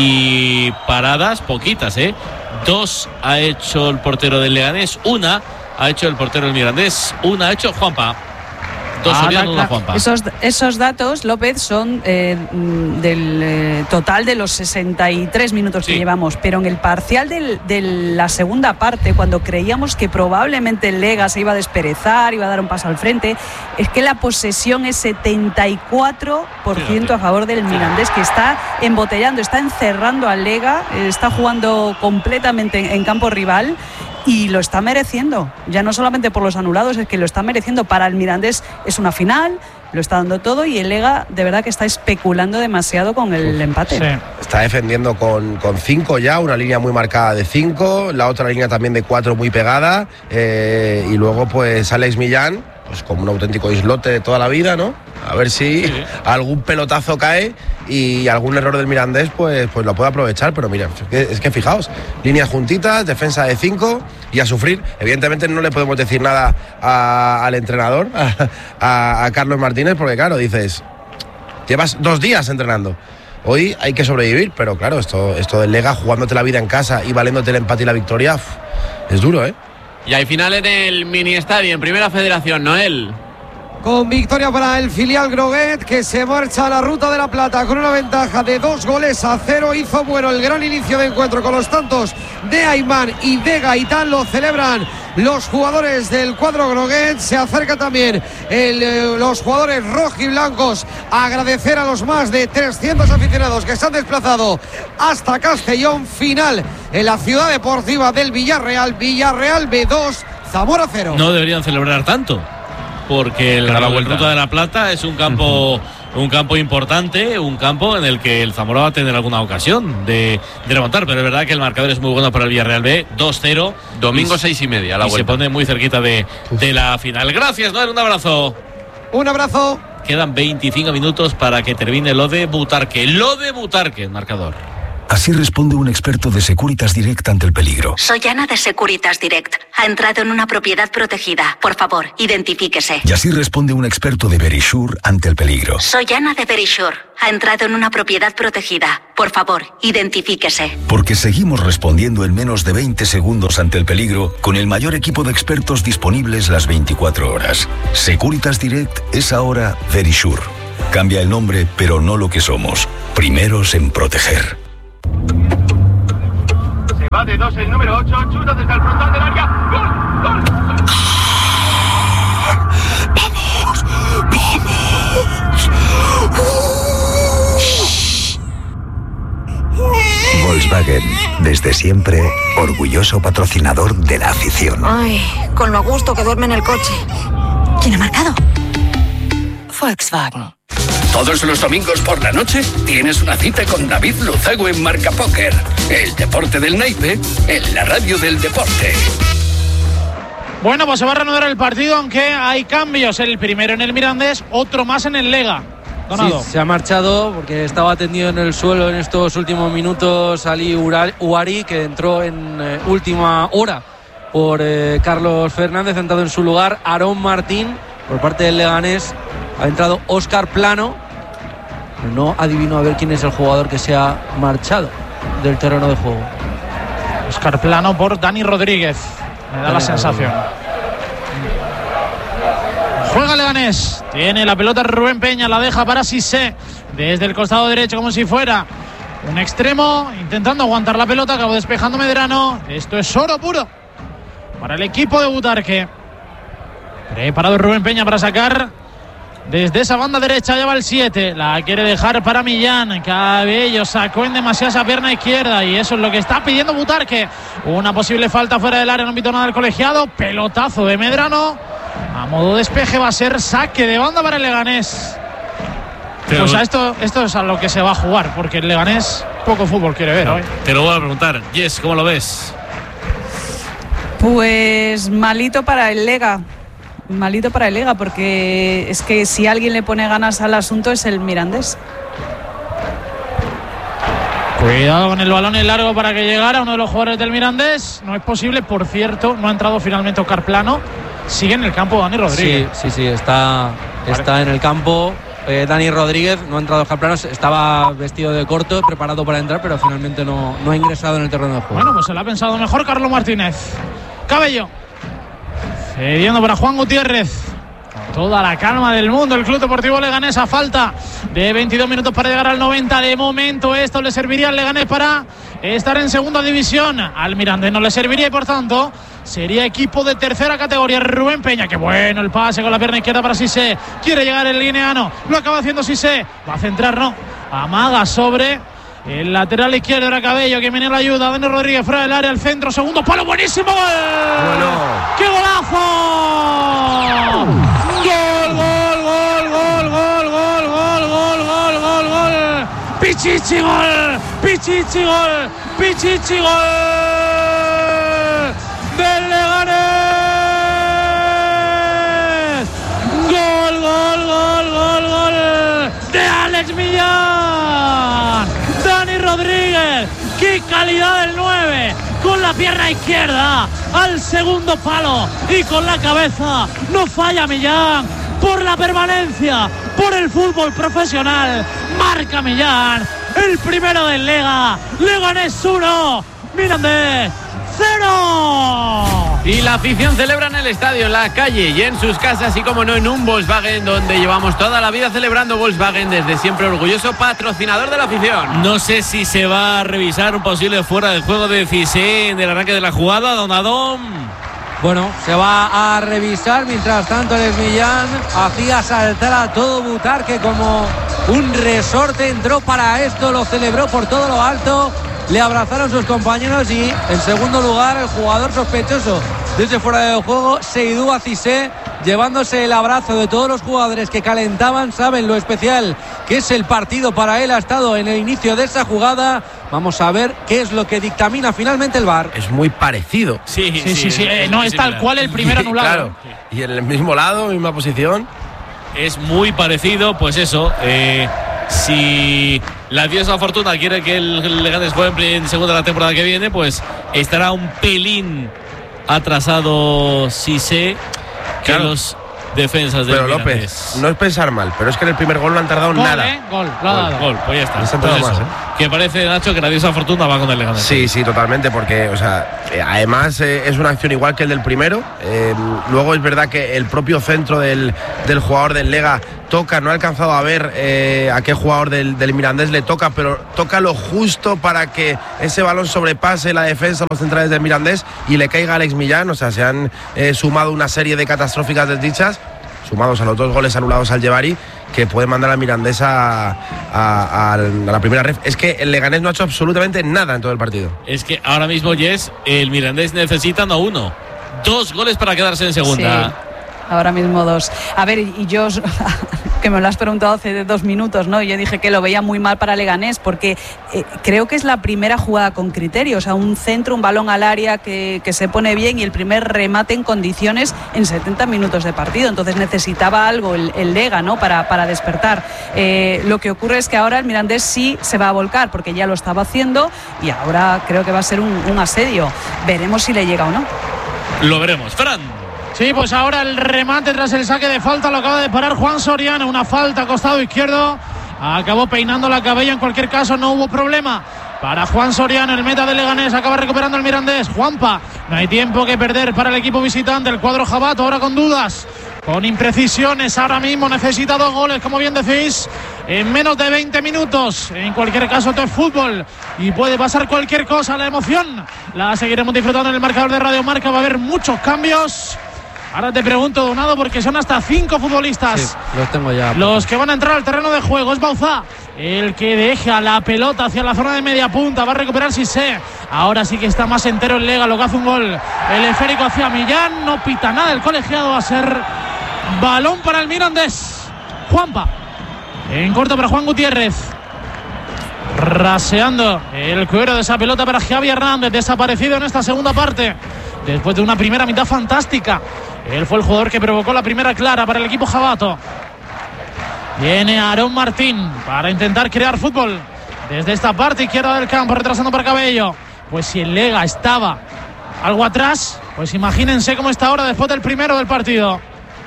Y paradas, poquitas, ¿eh? Dos ha hecho el portero del Leganés, una ha hecho el portero del Mirandés, una ha hecho Juanpa. Dos Ah, Soriano, una la- Juanpa. Esos, esos datos, López, son eh, mm, del eh, total de los sesenta y tres minutos Sí. que llevamos, pero en el parcial del- de la segunda parte, cuando creíamos que probablemente el Lega se iba a desperezar, iba a dar un paso al frente, es que la posesión es setenta y cuatro por ciento a favor del Mirandés, que está embotellando, está encerrando al Lega, eh, está jugando completamente en, en campo rival. Y lo está mereciendo, ya no solamente por los anulados, es que lo está mereciendo. Para el Mirandés es una final, lo está dando todo, y el Lega de verdad que está especulando demasiado con el empate. Sí. Está defendiendo con, con cinco ya, una línea muy marcada de cinco, la otra línea también de cuatro muy pegada, eh, y luego pues Alex Millán, pues como un auténtico islote de toda la vida, ¿no? A ver si Sí. algún pelotazo cae y algún error del Mirandés pues, pues lo puede aprovechar, pero mira, es que, es que fijaos, líneas juntitas, defensa de cinco y a sufrir. Evidentemente no le podemos decir nada a- al entrenador, a, a- a Carlos Martínez, porque claro, dices, llevas dos días entrenando. Hoy hay que sobrevivir, pero claro, esto, esto del Lega, jugándote la vida en casa y valiéndote el empate y la victoria, uf, es duro, ¿eh? Y hay final en el mini estadio, en Primera Federación, Noel. Con victoria para el filial Groguet, que se marcha a la Ruta de la Plata con una ventaja de dos goles a cero. Hizo bueno el gran inicio de encuentro con los tantos de Aymán y de Gaitán. Lo celebran los jugadores del cuadro Groguet. Se acerca también el, eh, los jugadores rojiblancos a agradecer a los más de trescientos aficionados que se han desplazado hasta Castellón. Final en la ciudad deportiva del Villarreal. Villarreal B dos, Zamora cero. No deberían celebrar tanto, porque el, Da la el vuelta. Ruta de la Plata es un campo un campo importante, un campo en el que el Zamora va a tener alguna ocasión de, de remontar, pero es verdad que el marcador es muy bueno para el Villarreal B, dos cero. Domingo Y- seis y media, la y se vuelta. pone muy cerquita de, de la final. Gracias, Noel, un abrazo. Un abrazo. Quedan veinticinco minutos para que termine lo de Butarque. Lo de Butarque, el marcador. Así responde un experto de Securitas Direct ante el peligro. Soy Ana de Securitas Direct. Ha entrado en una propiedad protegida. Por favor, identifíquese. Y así responde un experto de Verisure ante el peligro. Soy Ana de Verisure. Ha entrado en una propiedad protegida. Por favor, identifíquese. Porque seguimos respondiendo en menos de veinte segundos ante el peligro con el mayor equipo de expertos disponibles las veinticuatro horas. Securitas Direct es ahora Verisure. Cambia el nombre, pero no lo que somos. Primeros en proteger. Se va de dos el número ocho, chuta desde el frontal del área. ¡Gol! ¡Gol! ¡Vamos! ¡Vamos! Volkswagen, desde siempre, orgulloso patrocinador de la afición. Ay, con lo a gusto que duerme en el coche. ¿Quién ha marcado? Volkswagen. Todos los domingos por la noche tienes una cita con David Luzago en Marca Póker. El deporte del naipe en la radio del deporte. Bueno, pues se va a reanudar el partido, aunque hay cambios. El primero en el Mirandés, otro más en el Lega. Donado. Sí, se ha marchado porque estaba tendido en el suelo en estos últimos minutos Ali Uari, que entró en eh, última hora por eh, Carlos Fernández, sentado en su lugar Aarón Martín. Por parte del Leganés ha entrado Óscar Plano, pero no adivino a ver quién es el jugador que se ha marchado del terreno de juego. Óscar Plano por Dani Rodríguez, me da Dani la sensación. Rodríguez. Juega Leganés, tiene la pelota Rubén Peña, la deja para Cissé desde el costado derecho como si fuera un extremo, intentando aguantar la pelota, acabó despejando Medrano. Esto es oro puro para el equipo de Butarque. Preparado Rubén Peña para sacar desde esa banda derecha, ya va el siete, la quiere dejar para Millán. Cabello sacó en demasiada esa pierna izquierda y eso es lo que está pidiendo Butarque. Una posible falta fuera del área, no pitó nada del colegiado. Pelotazo de Medrano, a modo de despeje, va a ser saque de banda para el Leganés. Pero, o sea, esto, esto es a lo que se va a jugar, porque el Leganés poco fútbol quiere ver, no, hoy. Te lo voy a preguntar, Jess, ¿cómo lo ves? Pues malito para el Lega. Malito para el Lega, porque es que si alguien le pone ganas al asunto es el Mirandés. Cuidado con el balón en largo para que llegara uno de los jugadores del Mirandés. No es posible, por cierto, no ha entrado finalmente Óscar Plano. Sigue en el campo Dani Rodríguez. Sí, sí, sí, está, está en el campo eh, Dani Rodríguez. No ha entrado Óscar Plano, estaba vestido de corto, preparado para entrar, pero finalmente no, no ha ingresado en el terreno de juego. Bueno, pues se lo ha pensado mejor Carlos Martínez. Cabello cediendo para Juan Gutiérrez. Con toda la calma del mundo, el Club Deportivo Leganés a falta de veintidós minutos para llegar al noventa. De momento esto le serviría al Leganés para estar en segunda división. Al Mirandés no le serviría y por tanto sería equipo de tercera categoría. Rubén Peña, que bueno el pase con la pierna izquierda para Cissé. Quiere llegar el guineano, lo acaba haciendo Cissé. Va a centrar, no. Amaga sobre el lateral izquierdo, era Cabello, que viene la ayuda. Dani Rodríguez fuera del área, al centro, segundo palo, buenísimo gol. Bueno. ¡Qué golazo! Gol, gol, gol, gol, gol, gol, gol, gol, gol, gol, gol. Pichichi gol, Pichichi gol, Pichichi gol del Leganés. Gol, gol, gol, gol, gol de Alex Millán. Dani Rodríguez, qué calidad del nueve, con la pierna izquierda al segundo palo y con la cabeza. No falla Millán, por la permanencia, por el fútbol profesional. Marca Millán, el primero del Lega. Leganés uno, Mirandés cero. Y la afición celebra en el estadio, en la calle y en sus casas, y como no en un Volkswagen, donde llevamos toda la vida celebrando. Volkswagen, desde siempre orgulloso patrocinador de la afición. No sé si se va a revisar un posible fuera del juego de Cissé en el arranque de la jugada, don Adón. Bueno, se va a revisar. Mientras tanto, el Millán hacía saltar a todo Butarque como un resorte. Entró para esto, lo celebró por todo lo alto. Le abrazaron sus compañeros y, en segundo lugar, el jugador sospechoso desde fuera de juego, Seydou Cissé, llevándose el abrazo de todos los jugadores que calentaban. Saben lo especial que es el partido para él. Ha estado en el inicio de esa jugada. Vamos a ver qué es lo que dictamina finalmente el V A R. Es muy parecido. Sí, sí, sí. sí, sí. Eh, no es tal cual el primer anulado. Claro. Y en el mismo lado, misma posición. Es muy parecido, pues eso. Eh, si la diosa Fortuna quiere que el Leganés juegue en segunda la temporada que viene, pues estará un pelín atrasado si sé que claro. los defensas del Pero Mirandés. López, no es pensar mal, pero es que en el primer gol no han tardado Gol, nada. ¿eh? Gol, lo ha Gol, dado. gol, pues ya está. No se han Pues tardado eso, más, ¿eh? Que parece, Nacho, que la diosa Fortuna va con el Leganés. Sí, sí, totalmente, porque, o sea, eh, además eh, es una acción igual que el del primero. Eh, luego es verdad que el propio centro del, del jugador del Lega toca, no ha alcanzado a ver eh, a qué jugador del, del Mirandés le toca, pero toca lo justo para que ese balón sobrepase la defensa, los centrales del Mirandés y le caiga a Alex Millán. O sea, se han eh, sumado una serie de catastróficas desdichas, sumados a los dos goles anulados al Yevari, que puede mandar al Mirandés a, a, a la primera ref. Es que el Leganés no ha hecho absolutamente nada en todo el partido. Es que ahora mismo, Jess, el Mirandés necesita no uno, dos goles para quedarse en segunda. Sí. Ahora mismo dos. A ver, y yo, que me lo has preguntado hace dos minutos, ¿no? Yo dije que lo veía muy mal para Leganés, porque eh, creo que es la primera jugada con criterio. O sea, un centro, un balón al área que, que se pone bien y el primer remate en condiciones en setenta minutos de partido. Entonces necesitaba algo el, el Lega, ¿no? Para, para despertar. Eh, lo que ocurre es que ahora el Mirandés sí se va a volcar, porque ya lo estaba haciendo y ahora creo que va a ser un, un asedio. Veremos si le llega o no. Lo veremos. Fran. Sí, pues ahora el remate tras el saque de falta lo acaba de parar Juan Soriano. Una falta costado izquierdo. Acabó peinando la cabella. En cualquier caso, no hubo problema para Juan Soriano, el meta de Leganés. Acaba recuperando el Mirandés. Juanpa, no hay tiempo que perder para el equipo visitante. El cuadro jabato ahora con dudas, con imprecisiones. Ahora mismo necesita dos goles, como bien decís, en menos de veinte minutos. En cualquier caso, esto es fútbol y puede pasar cualquier cosa. La emoción la seguiremos disfrutando en el marcador de Radio Marca. Va a haber muchos cambios. Ahora te pregunto, Donado, porque son hasta cinco futbolistas. Sí, los tengo ya. Los que van a entrar al terreno de juego. Es Bauzá el que deja la pelota hacia la zona de media punta. Va a recuperar Sissé. Ahora sí que está más entero el Lega, lo que hace un gol. El esférico hacia Millán. No pita nada el colegiado. Va a ser balón para el Mirandés. Juanpa. En corto para Juan Gutiérrez. Raseando el cuero de esa pelota para Javi Hernández. Desaparecido en esta segunda parte, después de una primera mitad fantástica. Él fue el jugador que provocó la primera clara para el equipo jabato. Viene Aarón Martín para intentar crear fútbol desde esta parte izquierda del campo, retrasando para Cabello. Pues si el Lega estaba algo atrás, pues imagínense cómo está ahora después del primero del partido.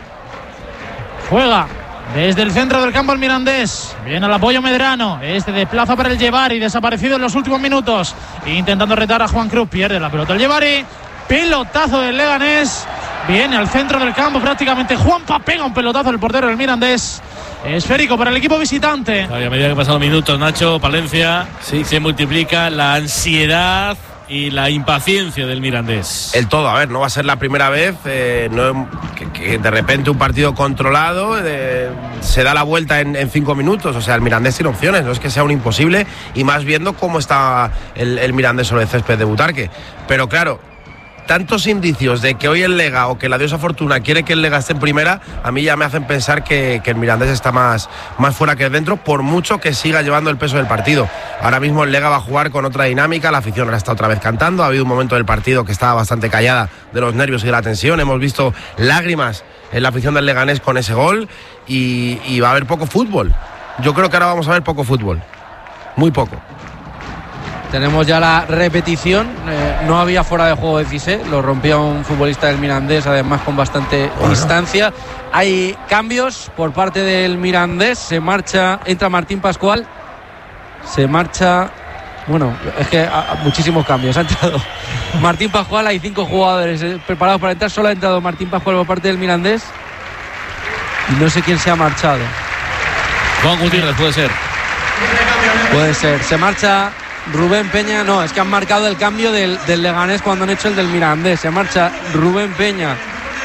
Juega desde el centro del campo el Mirandés. Viene al apoyo Medrano. Este desplaza para el Yevari, desaparecido en los últimos minutos, intentando retar a Juan Cruz. Pierde la pelota el Yevari. Pelotazo del Leganés. Viene al centro del campo prácticamente. Juanpa pega un pelotazo al portero del Mirandés. Esférico para el equipo visitante. A medida que pasan los minutos, Nacho, Palencia, sí, se multiplica la ansiedad y la impaciencia del Mirandés. El todo, a ver, no va a ser la primera vez eh, no, que, que de repente un partido controlado eh, se da la vuelta en, en cinco minutos. O sea, el Mirandés tiene opciones, no es que sea un imposible, y más viendo cómo está el, el Mirandés sobre el césped de Butarque. Pero claro, tantos indicios de que hoy el Lega o que la diosa Fortuna quiere que el Lega esté en primera, a mí ya me hacen pensar que, que el Mirandés está más, más fuera que dentro, por mucho que siga llevando el peso del partido. Ahora mismo el Lega va a jugar con otra dinámica, la afición ahora está otra vez cantando, ha habido un momento del partido que estaba bastante callada de los nervios y de la tensión, hemos visto lágrimas en la afición del Leganés con ese gol y, y va a haber poco fútbol. Yo creo que ahora vamos a ver poco fútbol, muy poco. Tenemos ya la repetición. Eh, no había fuera de juego de Cissé, lo rompía un futbolista del Mirandés, además con bastante bueno. distancia. Hay cambios por parte del Mirandés. Se marcha, entra Martín Pascual. Se marcha. Bueno, es que a, a, muchísimos cambios. Ha entrado Martín Pascual. Hay cinco jugadores eh, preparados para entrar. Solo ha entrado Martín Pascual por parte del Mirandés. Y no sé quién se ha marchado. Juan Gutiérrez, puede ser. Puede ser. Se marcha Rubén Peña. No, es que han marcado el cambio del, del Leganés cuando han hecho el del Mirandés. Se marcha Rubén Peña.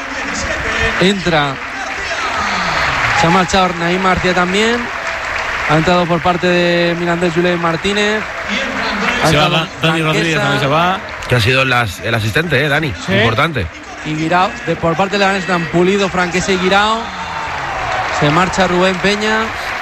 Entra. Se ha marchado Naim Martía también. Ha entrado por parte de Mirandés Julen Martínez. Se va Dani Franquesa. Rodríguez, también se va. Que ha sido las, el asistente, ¿eh, Dani? Sí. Importante. Y Guirao, de, por parte de Leganés están Pulido, Franquesa y Guirao. Se marcha Rubén Peña.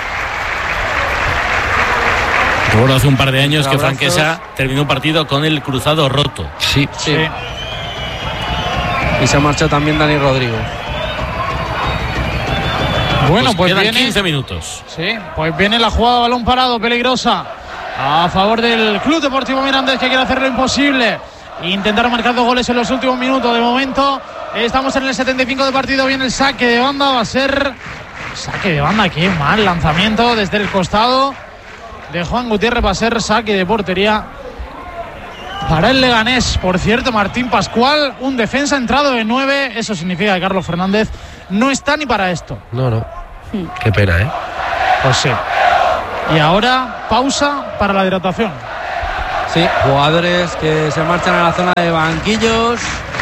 Recuerdo hace un par de años que Franquesa terminó un partido con el cruzado roto. Sí, sí. sí. Y se ha marchado también Dani Rodríguez. Bueno, pues, pues quedan viene, quince minutos. Sí, pues viene la jugada balón parado, peligrosa, a favor del Club Deportivo Mirandés, que quiere hacer lo imposible. Intentar marcar dos goles en los últimos minutos. De momento estamos en el setenta y cinco de partido. Viene el saque de banda. Va a ser saque de banda. Qué mal lanzamiento desde el costado de Juan Gutiérrez. Va a ser saque de portería para el Leganés. Por cierto, Martín Pascual, un defensa entrado de nueve. Eso significa que Carlos Fernández no está ni para esto. No, no. Hmm. Qué pena, ¿eh? Pues sí. Y ahora pausa para la hidratación. Sí, jugadores que se marchan a la zona de banquillos.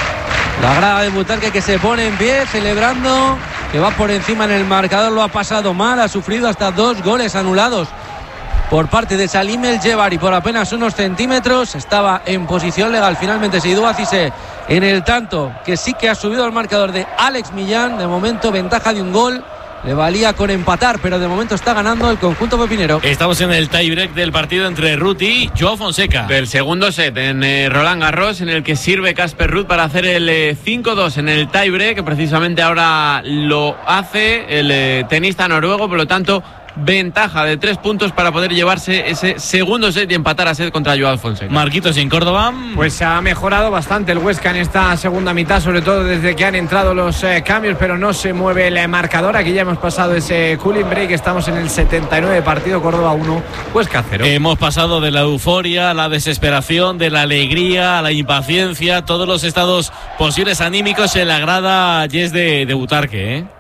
La grada de Butarque que se pone en pie celebrando, que va por encima en el marcador. Lo ha pasado mal, ha sufrido hasta dos goles anulados por parte de Salim El Jebari por apenas unos centímetros. Estaba en posición legal. Finalmente Seydou Cissé en el tanto, que sí que ha subido el marcador de Alex Millán. De momento ventaja de un gol. Le valía con empatar, pero de momento está ganando el conjunto pepinero. Estamos en el tiebreak del partido entre Ruth y Joao Fonseca. Del segundo set en eh, Roland Garros, en el que sirve Casper Ruud para hacer el eh, cinco dos en el tiebreak, que precisamente ahora lo hace el eh, tenista noruego. Por lo tanto, ventaja de tres puntos para poder llevarse ese segundo set y empatar a set contra Joao Fonseca. Marquitos, en Córdoba, pues ha mejorado bastante el Huesca en esta segunda mitad, sobre todo desde que han entrado los eh, cambios, pero no se mueve el marcador. Aquí ya hemos pasado ese cooling break. Estamos en el setenta y nueve partido. Córdoba uno, Huesca cero. Hemos pasado de la euforia a la desesperación, de la alegría a la impaciencia, todos los estados posibles anímicos en la grada Yes de, de Butarque, ¿eh?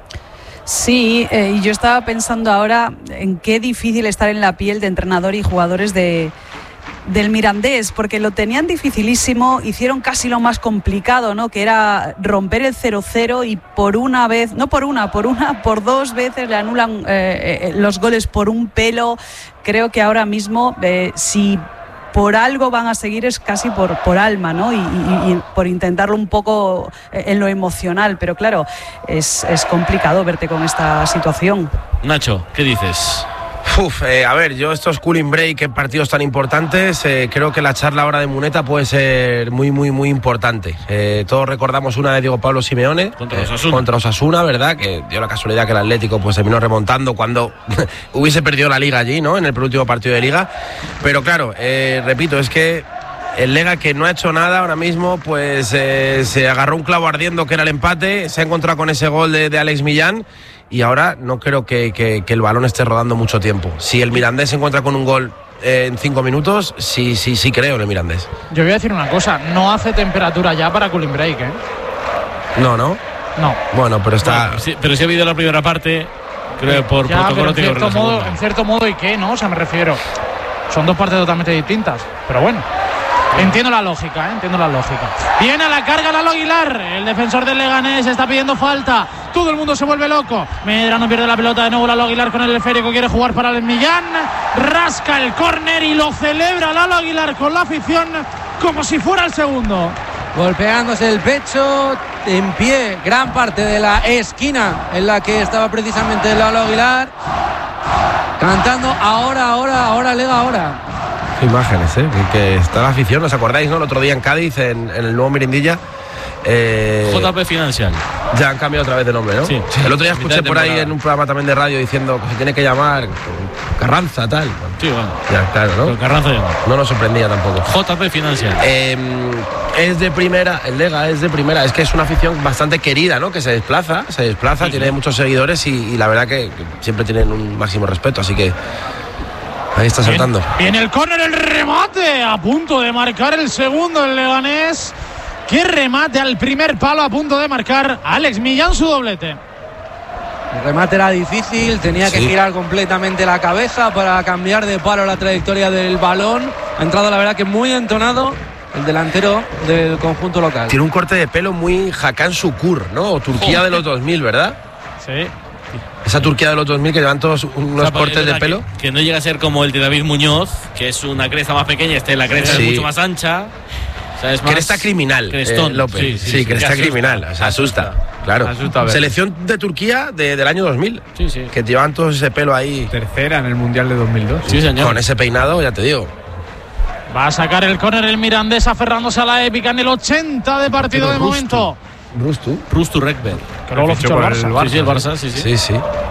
Sí, eh, y yo estaba pensando ahora en qué difícil estar en la piel de entrenador y jugadores de, del Mirandés, porque lo tenían dificilísimo, hicieron casi lo más complicado, ¿no? Que era romper el cero cero, y por una vez, no por una, por una, por dos veces le anulan eh, eh, los goles por un pelo. Creo que ahora mismo, eh, si por algo van a seguir, es casi por, por alma, ¿no? Y, y, y por intentarlo un poco en lo emocional, pero claro, es, es complicado verte con esta situación. Nacho, ¿qué dices? Uf, eh, a ver, yo estos cooling break en partidos tan importantes, eh, creo que la charla ahora de Muneta puede ser muy, muy, muy importante. Eh, todos recordamos una de Diego Pablo Simeone contra eh, Osasuna. contra Osasuna, ¿verdad? Que dio la casualidad que el Atlético pues terminó remontando cuando hubiese perdido la Liga allí, ¿no? En el penúltimo partido de Liga. Pero claro, eh, repito, es que el Lega, que no ha hecho nada ahora mismo, pues eh, se agarró un clavo ardiendo que era el empate, se ha encontrado con ese gol de, de Alex Millán. Y ahora no creo que, que, que el balón esté rodando mucho tiempo. Si el Mirandés se encuentra con un gol eh, en cinco minutos, sí, sí, sí creo en el Mirandés. Yo voy a decir una cosa, no hace temperatura ya para cooling break, ¿eh? No, no. No. Bueno, pero está. Bueno, sí, pero si ha habido la primera parte, creo que por ya, protocolo en cierto modo, en cierto modo, ¿y qué? No, o sea, me refiero. Son dos partes totalmente distintas. Pero bueno. Entiendo la lógica, ¿eh? Entiendo la lógica. Viene a la carga Lalo Aguilar, el defensor del Leganés está pidiendo falta. Todo el mundo se vuelve loco. Medrano pierde la pelota de nuevo. Lalo Aguilar con el esférico, quiere jugar para el Millán. Rasca el córner y lo celebra Lalo Aguilar con la afición como si fuera el segundo. Golpeándose el pecho, en pie, gran parte de la esquina en la que estaba precisamente Lalo Aguilar. Cantando ahora, ahora, ahora, Lega, ahora. Imágenes, ¿eh? Que está la afición, ¿os acordáis, no? El otro día en Cádiz, en, en el nuevo Mirindilla. Eh, J P Financial. Ya han cambiado otra vez de nombre, ¿no? Sí. El otro día escuché por ahí en un programa también de radio diciendo que se tiene que llamar Carranza, tal. Sí, bueno. Ya, claro, ¿no? Pero Carranza ya no. No nos sorprendía tampoco. J P Financial. Eh, es de primera, el Lega es de primera. Es que es una afición bastante querida, ¿no? Que se desplaza, se desplaza, sí, tiene sí. muchos seguidores y, y la verdad que, que siempre tienen un máximo respeto, así que ahí está saltando. Viene el córner, el remate, a punto de marcar el segundo el Leganés. Qué remate al primer palo, a punto de marcar Alex Millán su doblete. El remate era difícil, tenía sí. que girar completamente la cabeza para cambiar de palo la trayectoria del balón. Ha entrado, la verdad, que muy entonado el delantero del conjunto local. Tiene un corte de pelo muy Hakan Şükür, ¿no? O Turquía oh. de los dos mil, ¿verdad? Sí. Esa Turquía de los dos mil que llevan todos unos o sea, cortes de pelo. Que, que no llega a ser como el de David Muñoz, que es una cresta más pequeña, este la cresta sí. es mucho más ancha. O sea, es más cresta criminal, crestón, eh, López. Sí, sí, sí, sí cresta asusta, criminal. O sea, asusta, asusta. Claro. Asusta, selección de Turquía de, del año dos mil. Sí, sí. Que llevan todo ese pelo ahí. Tercera en el Mundial de dos mil dos. Sí, señor. Con ese peinado, ya te digo. Va a sacar el córner el Mirandés, aferrándose a la épica en el ochenta de partido de momento. Rustu. Rustu Rekber. Que luego lo fichó el Barça. El Barça. Sí, sí, el Barça, sí, sí. Sí, sí.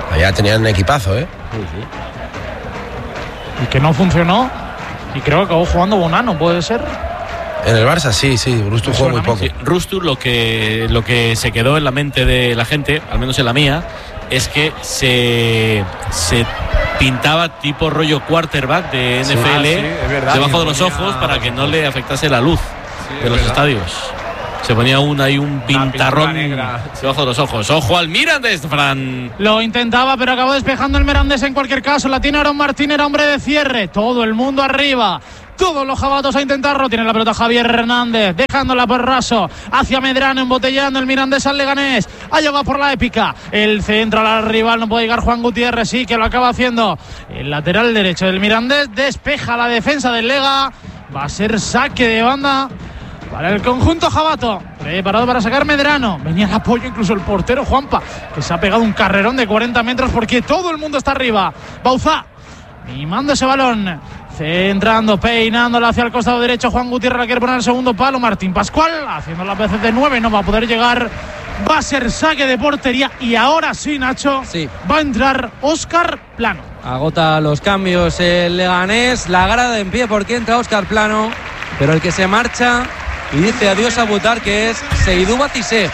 Allá tenían un equipazo, ¿eh? Sí, sí. Y que no funcionó. Y creo que acabó jugando Bonano, ¿puede ser? En el Barça sí, sí, Rustur jugó muy poco. Sí, Rustur lo que, lo que se quedó en la mente de la gente, al menos en la mía, es que se, se pintaba tipo rollo quarterback de N F L sí, ah, sí, es verdad, debajo de los ponía ojos para que no ojos. le afectase la luz Sí, de los verdad. estadios. Se ponía un, ahí un pintarrón negra. debajo de los ojos. Ojo al Mirandés, Fran. Lo intentaba, pero acabó despejando el Mirandés en cualquier caso. La tiene Aaron Martín, era hombre de cierre. Todo el mundo arriba. Todos los jabatos a intentarlo. Tiene la pelota Javier Hernández, dejándola por raso hacia Medrano, embotellando el Mirandés al Leganés. Ha llegado por la épica. El centro al rival, no puede llegar Juan Gutiérrez, sí que lo acaba haciendo. El lateral derecho del Mirandés despeja la defensa del Lega. Va a ser saque de banda para el conjunto jabato. Preparado para sacar Medrano. Venía el apoyo, incluso el portero Juanpa, que se ha pegado un carrerón de cuarenta metros porque todo el mundo está arriba. Bauzá mimando ese balón, centrando, peinándola hacia el costado derecho. Juan Gutiérrez la quiere poner el segundo palo. Martín Pascual haciendo las veces de nueve, no va a poder llegar. Va a ser saque de portería. Y ahora sí, Nacho, sí. Va a entrar Óscar Plano. Agota los cambios el Leganés. La grada en pie porque entra Óscar Plano, pero el que se marcha y dice adiós a Butar, que es Seydou Batissé.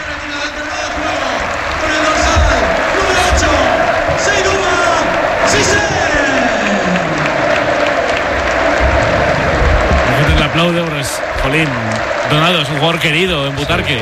La gente le aplaude, pero es, jolín, Donaldo es un jugador querido en Butarque.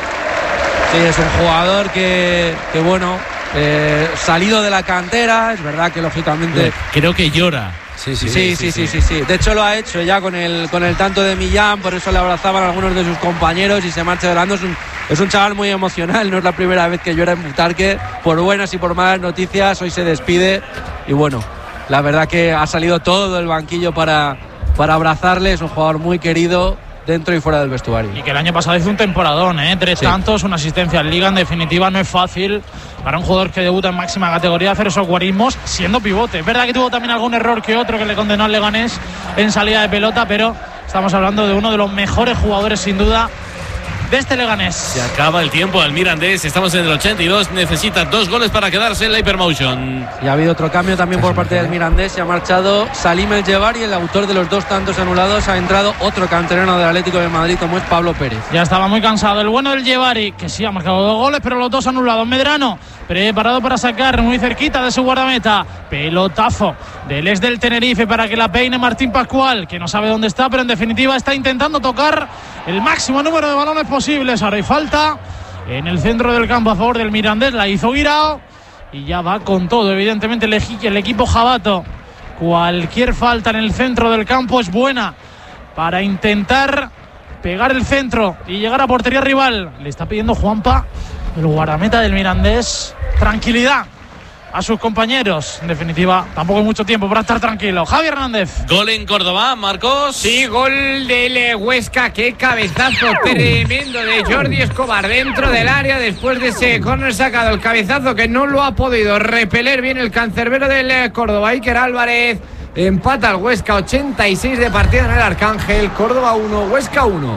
Sí, es un jugador que, que bueno, eh, salido de la cantera. Es verdad que lógicamente creo que llora. Sí sí sí, sí, sí, sí, sí, sí. De hecho lo ha hecho ya con el, con el tanto de Millán, por eso le abrazaban algunos de sus compañeros y se marcha llorando. Es un, es un chaval muy emocional, no es la primera vez que llora en Butarque. Por buenas y por malas noticias, hoy se despide y bueno, la verdad que ha salido todo el banquillo para, para abrazarle. Es un jugador muy querido dentro y fuera del vestuario. Y que el año pasado hizo un temporadón, ¿eh? Tres sí. tantos, una asistencia en Liga. En definitiva, no es fácil para un jugador que debuta en máxima categoría hacer esos guarismos siendo pivote. Es verdad que tuvo también algún error que otro que le condenó al Leganés en salida de pelota, pero estamos hablando de uno de los mejores jugadores, sin duda, de este Leganés. Se acaba el tiempo al Mirandés. Estamos en el ochenta y dos. Necesita dos goles para quedarse en la Hypermotion. Y ha habido otro cambio también por parte del Mirandés. Se ha marchado Salim El Jebari, el autor de los dos tantos anulados. Ha entrado otro canterano del Atlético de Madrid, como es Pablo Pérez. Ya estaba muy cansado el bueno del Jebari, que sí ha marcado dos goles, pero los dos anulados. Medrano preparado para sacar muy cerquita de su guardameta. Pelotazo del ex del Tenerife para que la peine Martín Pascual, que no sabe dónde está, pero en definitiva está intentando tocar el máximo número de balones posibles. Ahora hay falta en el centro del campo a favor del Mirandés. La hizo Guirao y ya va con todo, evidentemente, el, el equipo jabato. Cualquier falta en el centro del campo es buena para intentar pegar el centro y llegar a portería rival. Le está pidiendo Juanpa, el guardameta del Mirandés, tranquilidad a sus compañeros. En definitiva, tampoco hay mucho tiempo para estar tranquilo. Javier Hernández. Gol en Córdoba, Marcos. Sí, gol del Huesca. Qué cabezazo tremendo de Jordi Escobar dentro del área después de ese córner sacado. El cabezazo que no lo ha podido repeler bien el cancerbero del Córdoba. Iker Álvarez empata al Huesca. ochenta y seis de partida en el Arcángel. Córdoba uno, Huesca uno.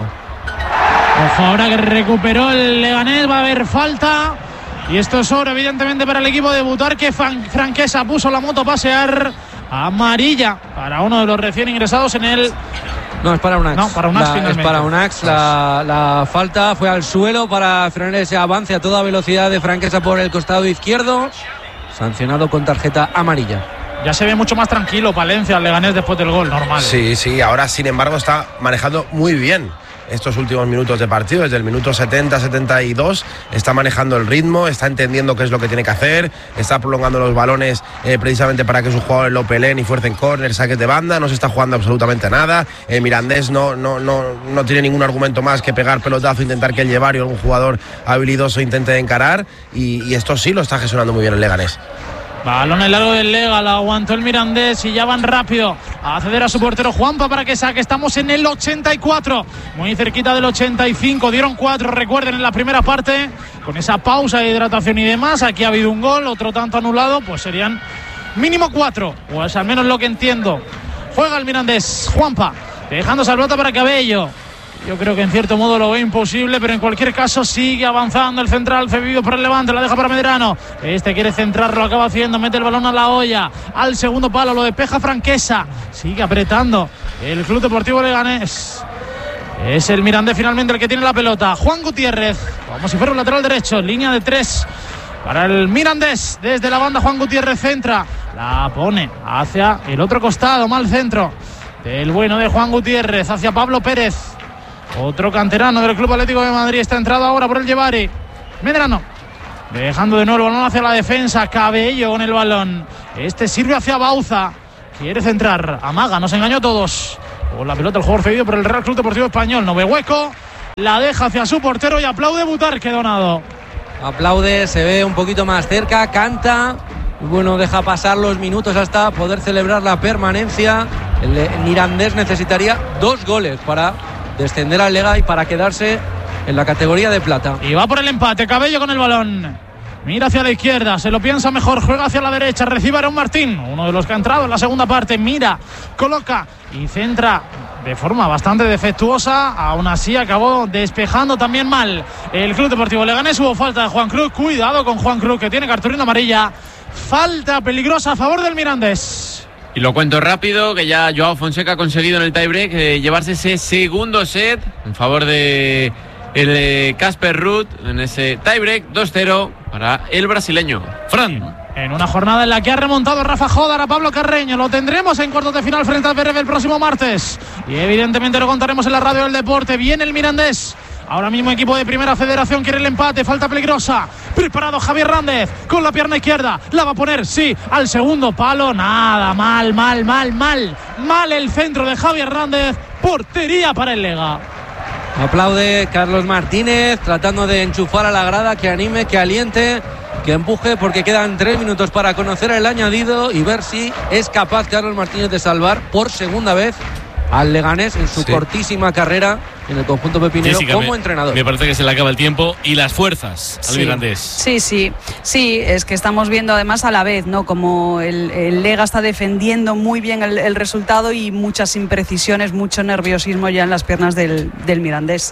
Ojo, ahora que recuperó el Leganés, va a haber falta. Y esto es oro, evidentemente, para el equipo de Butarque. Franquesa puso la moto a pasear. Amarilla para uno de los recién ingresados en el... No, es para Unax. No, para Unax la, es para Unax. La, la falta fue al suelo para frenar ese avance a toda velocidad de Franquesa por el costado izquierdo. Sancionado con tarjeta amarilla. Ya se ve mucho más tranquilo Palencia, el Leganés, después del gol, normal. Sí, sí, ahora sin embargo está manejando muy bien estos últimos minutos de partido. Desde el minuto setenta, setenta y dos está manejando el ritmo, está entendiendo qué es lo que tiene que hacer, está prolongando los balones eh, precisamente para que sus jugadores lo peleen y fuercen córner, saques de banda. No se está jugando absolutamente nada. El Mirandés no, no, no, no tiene ningún argumento más que pegar pelotazo, intentar que el Llevario, algún jugador habilidoso, intente encarar, y, y esto sí lo está gestionando muy bien el Leganés. Balón en largo del Lega, la aguantó el Mirandés y ya van rápido a acceder a su portero Juanpa para que saque. Estamos en el ochenta y cuatro, muy cerquita del ochenta y cinco. Dieron cuatro, recuerden, en la primera parte, con esa pausa de hidratación y demás. Aquí ha habido un gol, otro tanto anulado, pues serían mínimo cuatro, pues al menos lo que entiendo. Juega el Mirandés, Juanpa, dejando esa pelota para Cabello. Yo creo que en cierto modo lo ve imposible, pero en cualquier caso sigue avanzando el central cedido por el Levante, la deja para Medrano. Este quiere centrar, lo acaba haciendo, mete el balón a la olla, al segundo palo, lo despeja Franquesa. Sigue apretando el Club Deportivo Leganés. Es el Mirandés finalmente el que tiene la pelota. Juan Gutiérrez, como si fuera un lateral derecho, línea de tres para el Mirandés. Desde la banda Juan Gutiérrez centra, la pone hacia el otro costado, mal centro del bueno de Juan Gutiérrez, hacia Pablo Pérez. Otro canterano del Club Atlético de Madrid está entrado ahora por el Llevari. Medrano dejando de nuevo el balón hacia la defensa. Cabello con el balón. Este sirve hacia Bauza. Quiere centrar. Amaga, nos engañó a todos. Con la pelota el jugador cedido por el Real Club Deportivo Español. No ve hueco. La deja hacia su portero y aplaude Butarque, Donado. Aplaude, se ve un poquito más cerca, canta. Y bueno, deja pasar los minutos hasta poder celebrar la permanencia. El Mirandés necesitaría dos goles para descender al Lega y para quedarse en la categoría de plata. Y va por el empate, Cabello con el balón. Mira hacia la izquierda, se lo piensa mejor, juega hacia la derecha, recibe Aaron Martín, uno de los que ha entrado en la segunda parte. Mira, coloca y centra de forma bastante defectuosa. Aún así acabó despejando también mal el Club Deportivo Leganés. Hubo falta de Juan Cruz, cuidado con Juan Cruz, que tiene cartulina amarilla. Falta peligrosa a favor del Mirandés. Y lo cuento rápido, que ya Joao Fonseca ha conseguido en el tiebreak eh, llevarse ese segundo set en favor de el Casper Ruud en ese tiebreak. Dos cero para el brasileño. Fran. En una jornada en la que ha remontado Rafa Jodar a Pablo Carreño. Lo tendremos en cuartos de final frente al B R B el próximo martes. Y evidentemente lo contaremos en la radio del deporte. Viene el Mirandés. Ahora mismo equipo de Primera Federación quiere el empate, falta peligrosa. Preparado Javier Hernández con la pierna izquierda. La va a poner, sí, al segundo palo. Nada, mal, mal, mal, mal. Mal el centro de Javier Hernández. Portería para el Lega. Aplaude Carlos Martínez, tratando de enchufar a la grada, que anime, que aliente, que empuje, porque quedan tres minutos para conocer el añadido y ver si es capaz Carlos Martínez de salvar por segunda vez al Leganés en su sí. cortísima carrera en el conjunto pepinero Jessica, como me, entrenador. Me parece que se le acaba el tiempo y las fuerzas al sí. Mirandés. Sí, sí, sí, es que estamos viendo además a la vez, ¿no? Como el, el Lega está defendiendo muy bien el, el resultado y muchas imprecisiones, mucho nerviosismo ya en las piernas del, del Mirandés.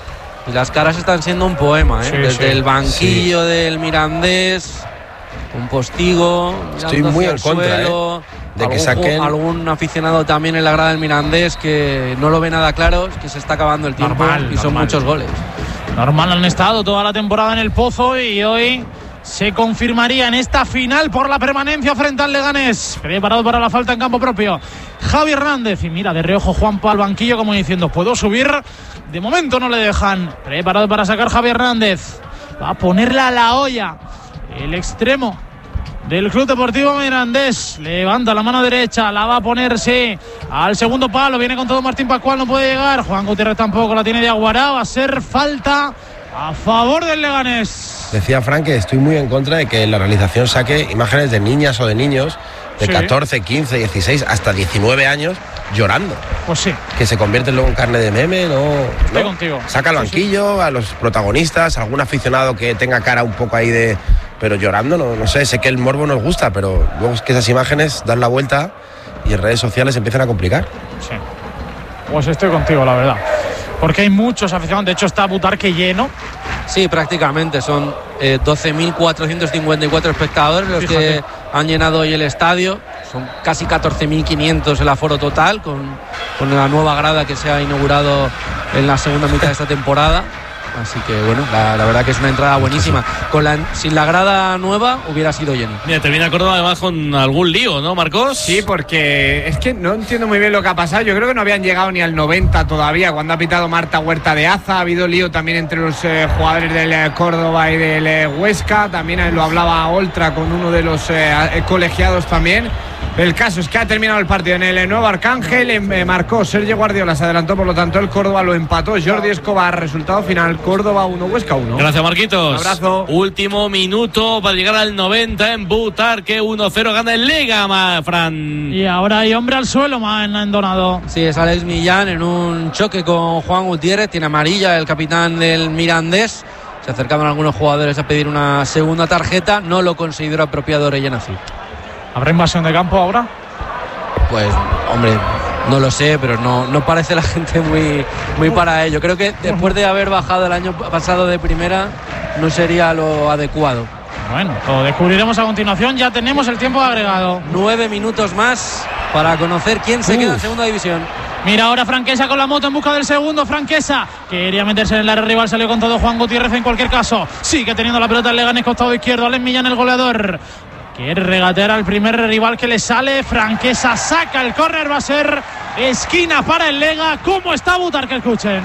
Y las caras están siendo un poema, ¿eh? Sí, Desde sí. el banquillo sí. del Mirandés, un postigo, estoy muy en contra, suelo, ¿eh? De algún, que saquen... algún aficionado también en la grada del Mirandés que no lo ve nada claro, es que se está acabando el tiempo normal, y son normal. muchos goles. Normal, han estado toda la temporada en el pozo y hoy se confirmaría en esta final por la permanencia frente al Leganés. Preparado para la falta en campo propio Javi Hernández. Y mira, de reojo Juanpa al banquillo como diciendo, ¿puedo subir? De momento no le dejan. Preparado para sacar Javi Hernández. Va a ponerla a la olla el extremo del Club Deportivo Mirandés. Levanta la mano derecha, la va a poner, sí, al segundo palo. Viene con todo Martín Pascual, no puede llegar. Juan Gutiérrez tampoco, la tiene de Aguará. Va a ser falta a favor del Leganés. Decía Frank que estoy muy en contra de que la realización saque imágenes de niñas o de niños de sí. catorce, quince, dieciséis, hasta diecinueve años llorando. Pues sí. Que se convierte luego en carne de meme, ¿no? Estoy ¿no? contigo. Saca al banquillo, sí, sí. a los protagonistas, algún aficionado que tenga cara un poco ahí de... Pero llorando, no, no sé, sé que el morbo nos gusta, pero luego es que esas imágenes dan la vuelta y en redes sociales empiezan a complicar. Sí. Pues estoy contigo, la verdad. Porque hay muchos aficionados, de hecho está Butarque lleno. Sí, prácticamente, son eh, doce mil cuatrocientos cincuenta y cuatro espectadores los Fíjate. que han llenado hoy el estadio. Son casi catorce mil quinientos el aforo total, con, con la nueva grada que se ha inaugurado en la segunda mitad de esta temporada. Así que bueno, la, la verdad que es una entrada buenísima. Con la, sin la grada nueva hubiera sido lleno. Mira, te viene a Córdoba además con algún lío, ¿no, Marcos? Sí, porque es que no entiendo muy bien lo que ha pasado. Yo creo que no habían llegado ni al noventa todavía cuando ha pitado Marta Huerta de Aza. Ha habido lío también entre los eh, jugadores del eh, Córdoba y del eh, Huesca. También eh, lo hablaba Oltra con uno de los eh, colegiados también. El caso es que ha terminado el partido en el Nuevo Arcángel, eh, marcó Sergio Guardiola, se adelantó, por lo tanto el Córdoba lo empató Jordi Escobar. Resultado final, Córdoba uno, Huesca uno. Gracias, Marquitos. Un abrazo. Último minuto para llegar al noventa en Butarque, uno cero gana el Lega, ma, Fran. Y ahora hay hombre al suelo, man, en Donado. Sí, es Alex Millán en un choque con Juan Gutiérrez, tiene amarilla el capitán del Mirandés. Se acercaron algunos jugadores a pedir una segunda tarjeta, no lo consideró apropiado Orellana. Sí. ¿Habrá invasión de campo ahora? Pues, hombre, No lo sé, pero no, no parece la gente muy, muy para ello. Creo que después de haber bajado el año pasado de primera, no sería lo adecuado. Bueno, lo descubriremos a continuación. Ya tenemos el tiempo agregado. Nueve minutos más para conocer quién se Uf. queda en segunda división. Mira ahora Franquesa con la moto en busca del segundo. Franquesa quería meterse en el área rival, salió con todo Juan Gutiérrez. En cualquier caso, sigue teniendo la pelota el Leganés, costado izquierdo. Alex Millán, el goleador, quiere regatear al primer rival que le sale. Franquesa saca el córner, va a ser esquina para el Lega. ¿Cómo está Butar? Que escuchen.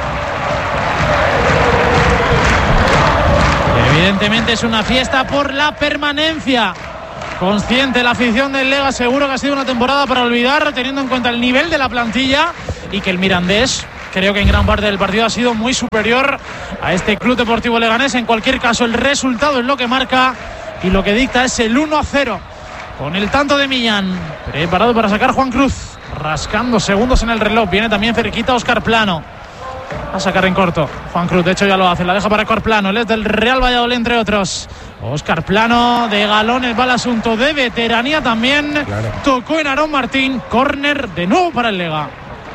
Evidentemente es una fiesta por la permanencia. Consciente la afición del Lega, seguro que ha sido una temporada para olvidar, teniendo en cuenta el nivel de la plantilla y que el Mirandés, creo que en gran parte del partido ha sido muy superior a este Club Deportivo Leganés. En cualquier caso, el resultado es lo que marca y lo que dicta es el uno a cero. Con el tanto de Millán, preparado para sacar Juan Cruz, rascando segundos en el reloj. Viene también cerquita Óscar Plano a sacar en corto. Juan Cruz, de hecho ya lo hace, la deja para Óscar Plano, él es del Real Valladolid, entre otros. Óscar Plano, de galones va el asunto, de veteranía también. Claro. Tocó en Aarón Martín, córner de nuevo para el Lega.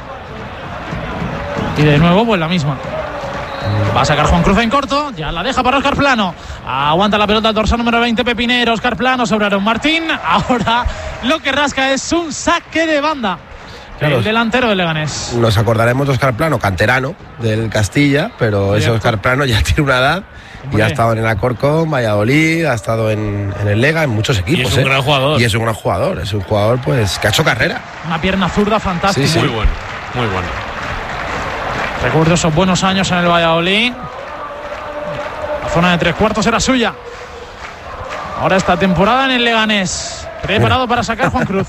Y de nuevo, pues la misma. Va a sacar Juan Cruz en corto, ya la deja para Óscar Plano. Aguanta la pelota el dorsal número veinte, Pepinero. Óscar Plano sobre Aarón Martín. Ahora lo que rasca es un saque de banda. Claro, el delantero del Leganés. Nos acordaremos de Óscar Plano, canterano del Castilla, pero Cierto. ese Óscar Plano ya tiene una edad y ha estado en el Alcorcón, Valladolid, ha estado en, en el Lega, en muchos equipos. Y es un ¿eh? gran jugador. Y es un gran jugador, es un jugador pues que ha hecho carrera. Una pierna zurda fantástica. Sí, sí. Muy bueno, muy bueno. Recuerdo esos buenos años en el Valladolid. La zona de tres cuartos era suya. Ahora esta temporada en el Leganés. Preparado para sacar Juan Cruz.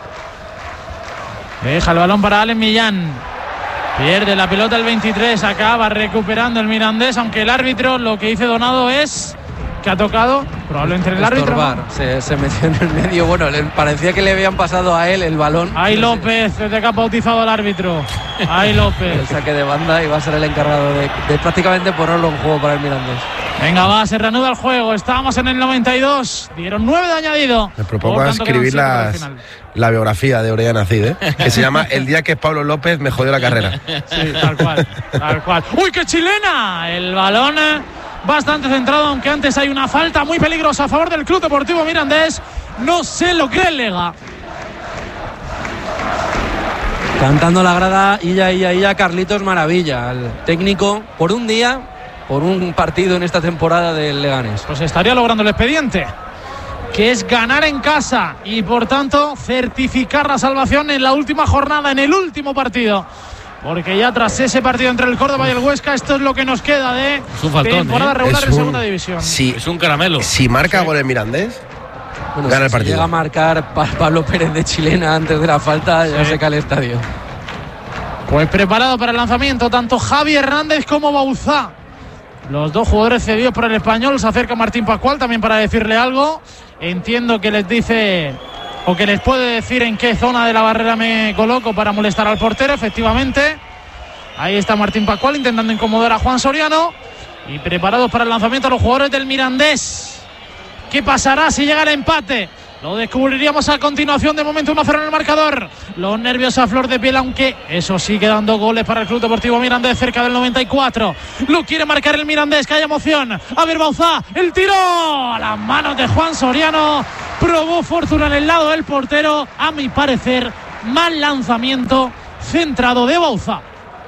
Deja el balón para Alex Millán. Pierde la pelota el veintitrés. Acaba recuperando el Mirandés, aunque el árbitro, lo que dice Donado es que ha tocado, probablemente el árbitro, ¿no? se, se metió en el medio. Bueno, le parecía que le habían pasado a él el balón. Ay López, desde que ha bautizado al árbitro. Ay López. El saque de banda y va a ser el encargado de, de prácticamente ponerlo en juego para el Mirandés. Venga, va, se reanuda el juego. Estábamos en el noventa y dos. Dieron nueve de añadido. Me propongo escribir las, la biografía de Orellana Cid, ¿eh? Que se llama El día que Pablo López me jodió la carrera. Sí, tal cual, tal cual. ¡Uy, qué chilena! El balón bastante centrado, aunque antes hay una falta muy peligrosa a favor del Club Deportivo Mirandés. No se lo cree el Lega. Cantando la grada, Illa, Illa, Illa, Carlitos Maravilla, el técnico por un día, por un partido en esta temporada del Leganés. Pues estaría logrando el expediente, que es ganar en casa y por tanto certificar la salvación en la última jornada, en el último partido. Porque ya tras ese partido entre el Córdoba y el Huesca, esto es lo que nos queda de faltón, temporada ¿eh? regular Es en un, segunda división. Si, es un caramelo. Si marca sí. gol el Mirandés, bueno, gana si el partido. Si llega a marcar pa Pablo Pérez de chilena antes de la falta, sí. ya se cae el estadio. Pues preparado para el lanzamiento, tanto Javi Hernández como Bauzá. Los dos jugadores cedidos por el Español. Se acerca Martín Pascual también para decirle algo. Entiendo que les dice o que les puede decir en qué zona de la barrera me coloco para molestar al portero. Efectivamente, ahí está Martín Pascual intentando incomodar a Juan Soriano. Y preparados para el lanzamiento los jugadores del Mirandés. ¿Qué pasará si llega el empate? Lo descubriríamos a continuación. De momento uno a cero en el marcador. Los nervios a flor de piel, aunque eso sí, quedan dos goles para el Club Deportivo Mirandés cerca del noventa y cuatro. Lo quiere marcar el Mirandés, que haya emoción. A ver, Bauzá, el tiro a las manos de Juan Soriano. Probó fortuna en el lado del portero. A mi parecer, mal lanzamiento centrado de Bauzá.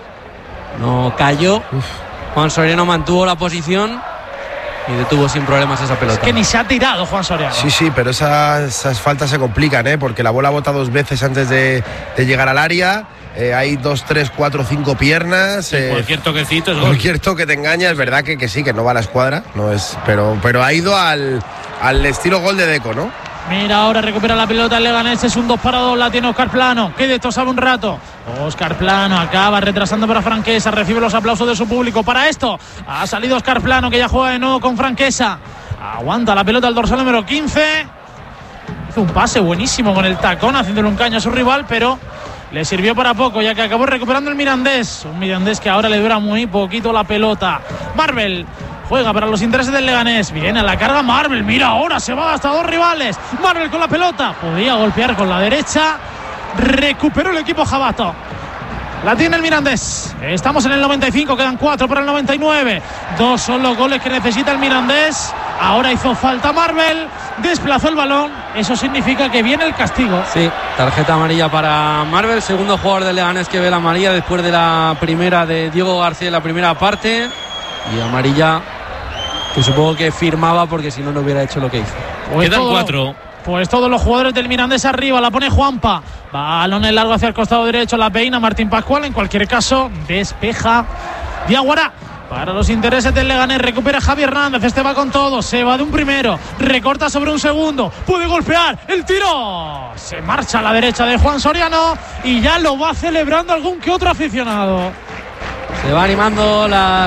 No cayó. Uf. Juan Soriano mantuvo la posición y detuvo sin problemas esa pelota. Es que ni se ha tirado Juan Soriano. Sí, sí, pero esas, esas faltas se complican, ¿eh? Porque la bola bota dos veces antes de, de llegar al área. Eh, hay dos, tres, cuatro, cinco piernas. Sí, eh, cualquier toquecito es gol. Cualquier toque te engaña. Es verdad que, que sí, que no va a la escuadra, no es, pero, pero ha ido al, al estilo gol de Deco, ¿no? Mira, ahora recupera la pelota el Leganés. Es un dos para dos, la tiene Óscar Plano, que de esto sabe un rato. Óscar Plano acaba retrasando para Franquesa. Recibe los aplausos de su público. Para esto ha salido Óscar Plano, que ya juega de nuevo con Franquesa. Aguanta la pelota el dorsal número quince. Hizo un pase buenísimo con el tacón, haciéndole un caño a su rival, pero le sirvió para poco, ya que acabó recuperando el Mirandés. Un Mirandés que ahora le dura muy poquito la pelota. Marvel juega para los intereses del Leganés. Viene a la carga Marvel. Mira, ahora se va hasta dos rivales. Marvel con la pelota. Podía golpear con la derecha. Recuperó el equipo jabato. La tiene el Mirandés. Estamos en el noventa y cinco, quedan cuatro para el noventa y nueve. Dos son los goles que necesita el Mirandés. Ahora hizo falta Marvel, desplazó el balón. Eso significa que viene el castigo. Sí, tarjeta amarilla para Marvel, segundo jugador de Leganés que ve la amarilla después de la primera de Diego García en la primera parte. Y amarilla que supongo que firmaba porque si no, no hubiera hecho lo que hizo. Pues Quedan todo, cuatro. Pues todos los jugadores del Mirandés arriba, la pone Juanpa. Balón en largo hacia el costado derecho, la peina Martín Pascual. En cualquier caso, despeja Diaguará. Para los intereses del Leganés, recupera Javi Hernández, este va con todo, se va de un primero, recorta sobre un segundo, puede golpear, el tiro, se marcha a la derecha de Juan Soriano y ya lo va celebrando algún que otro aficionado. Se va animando la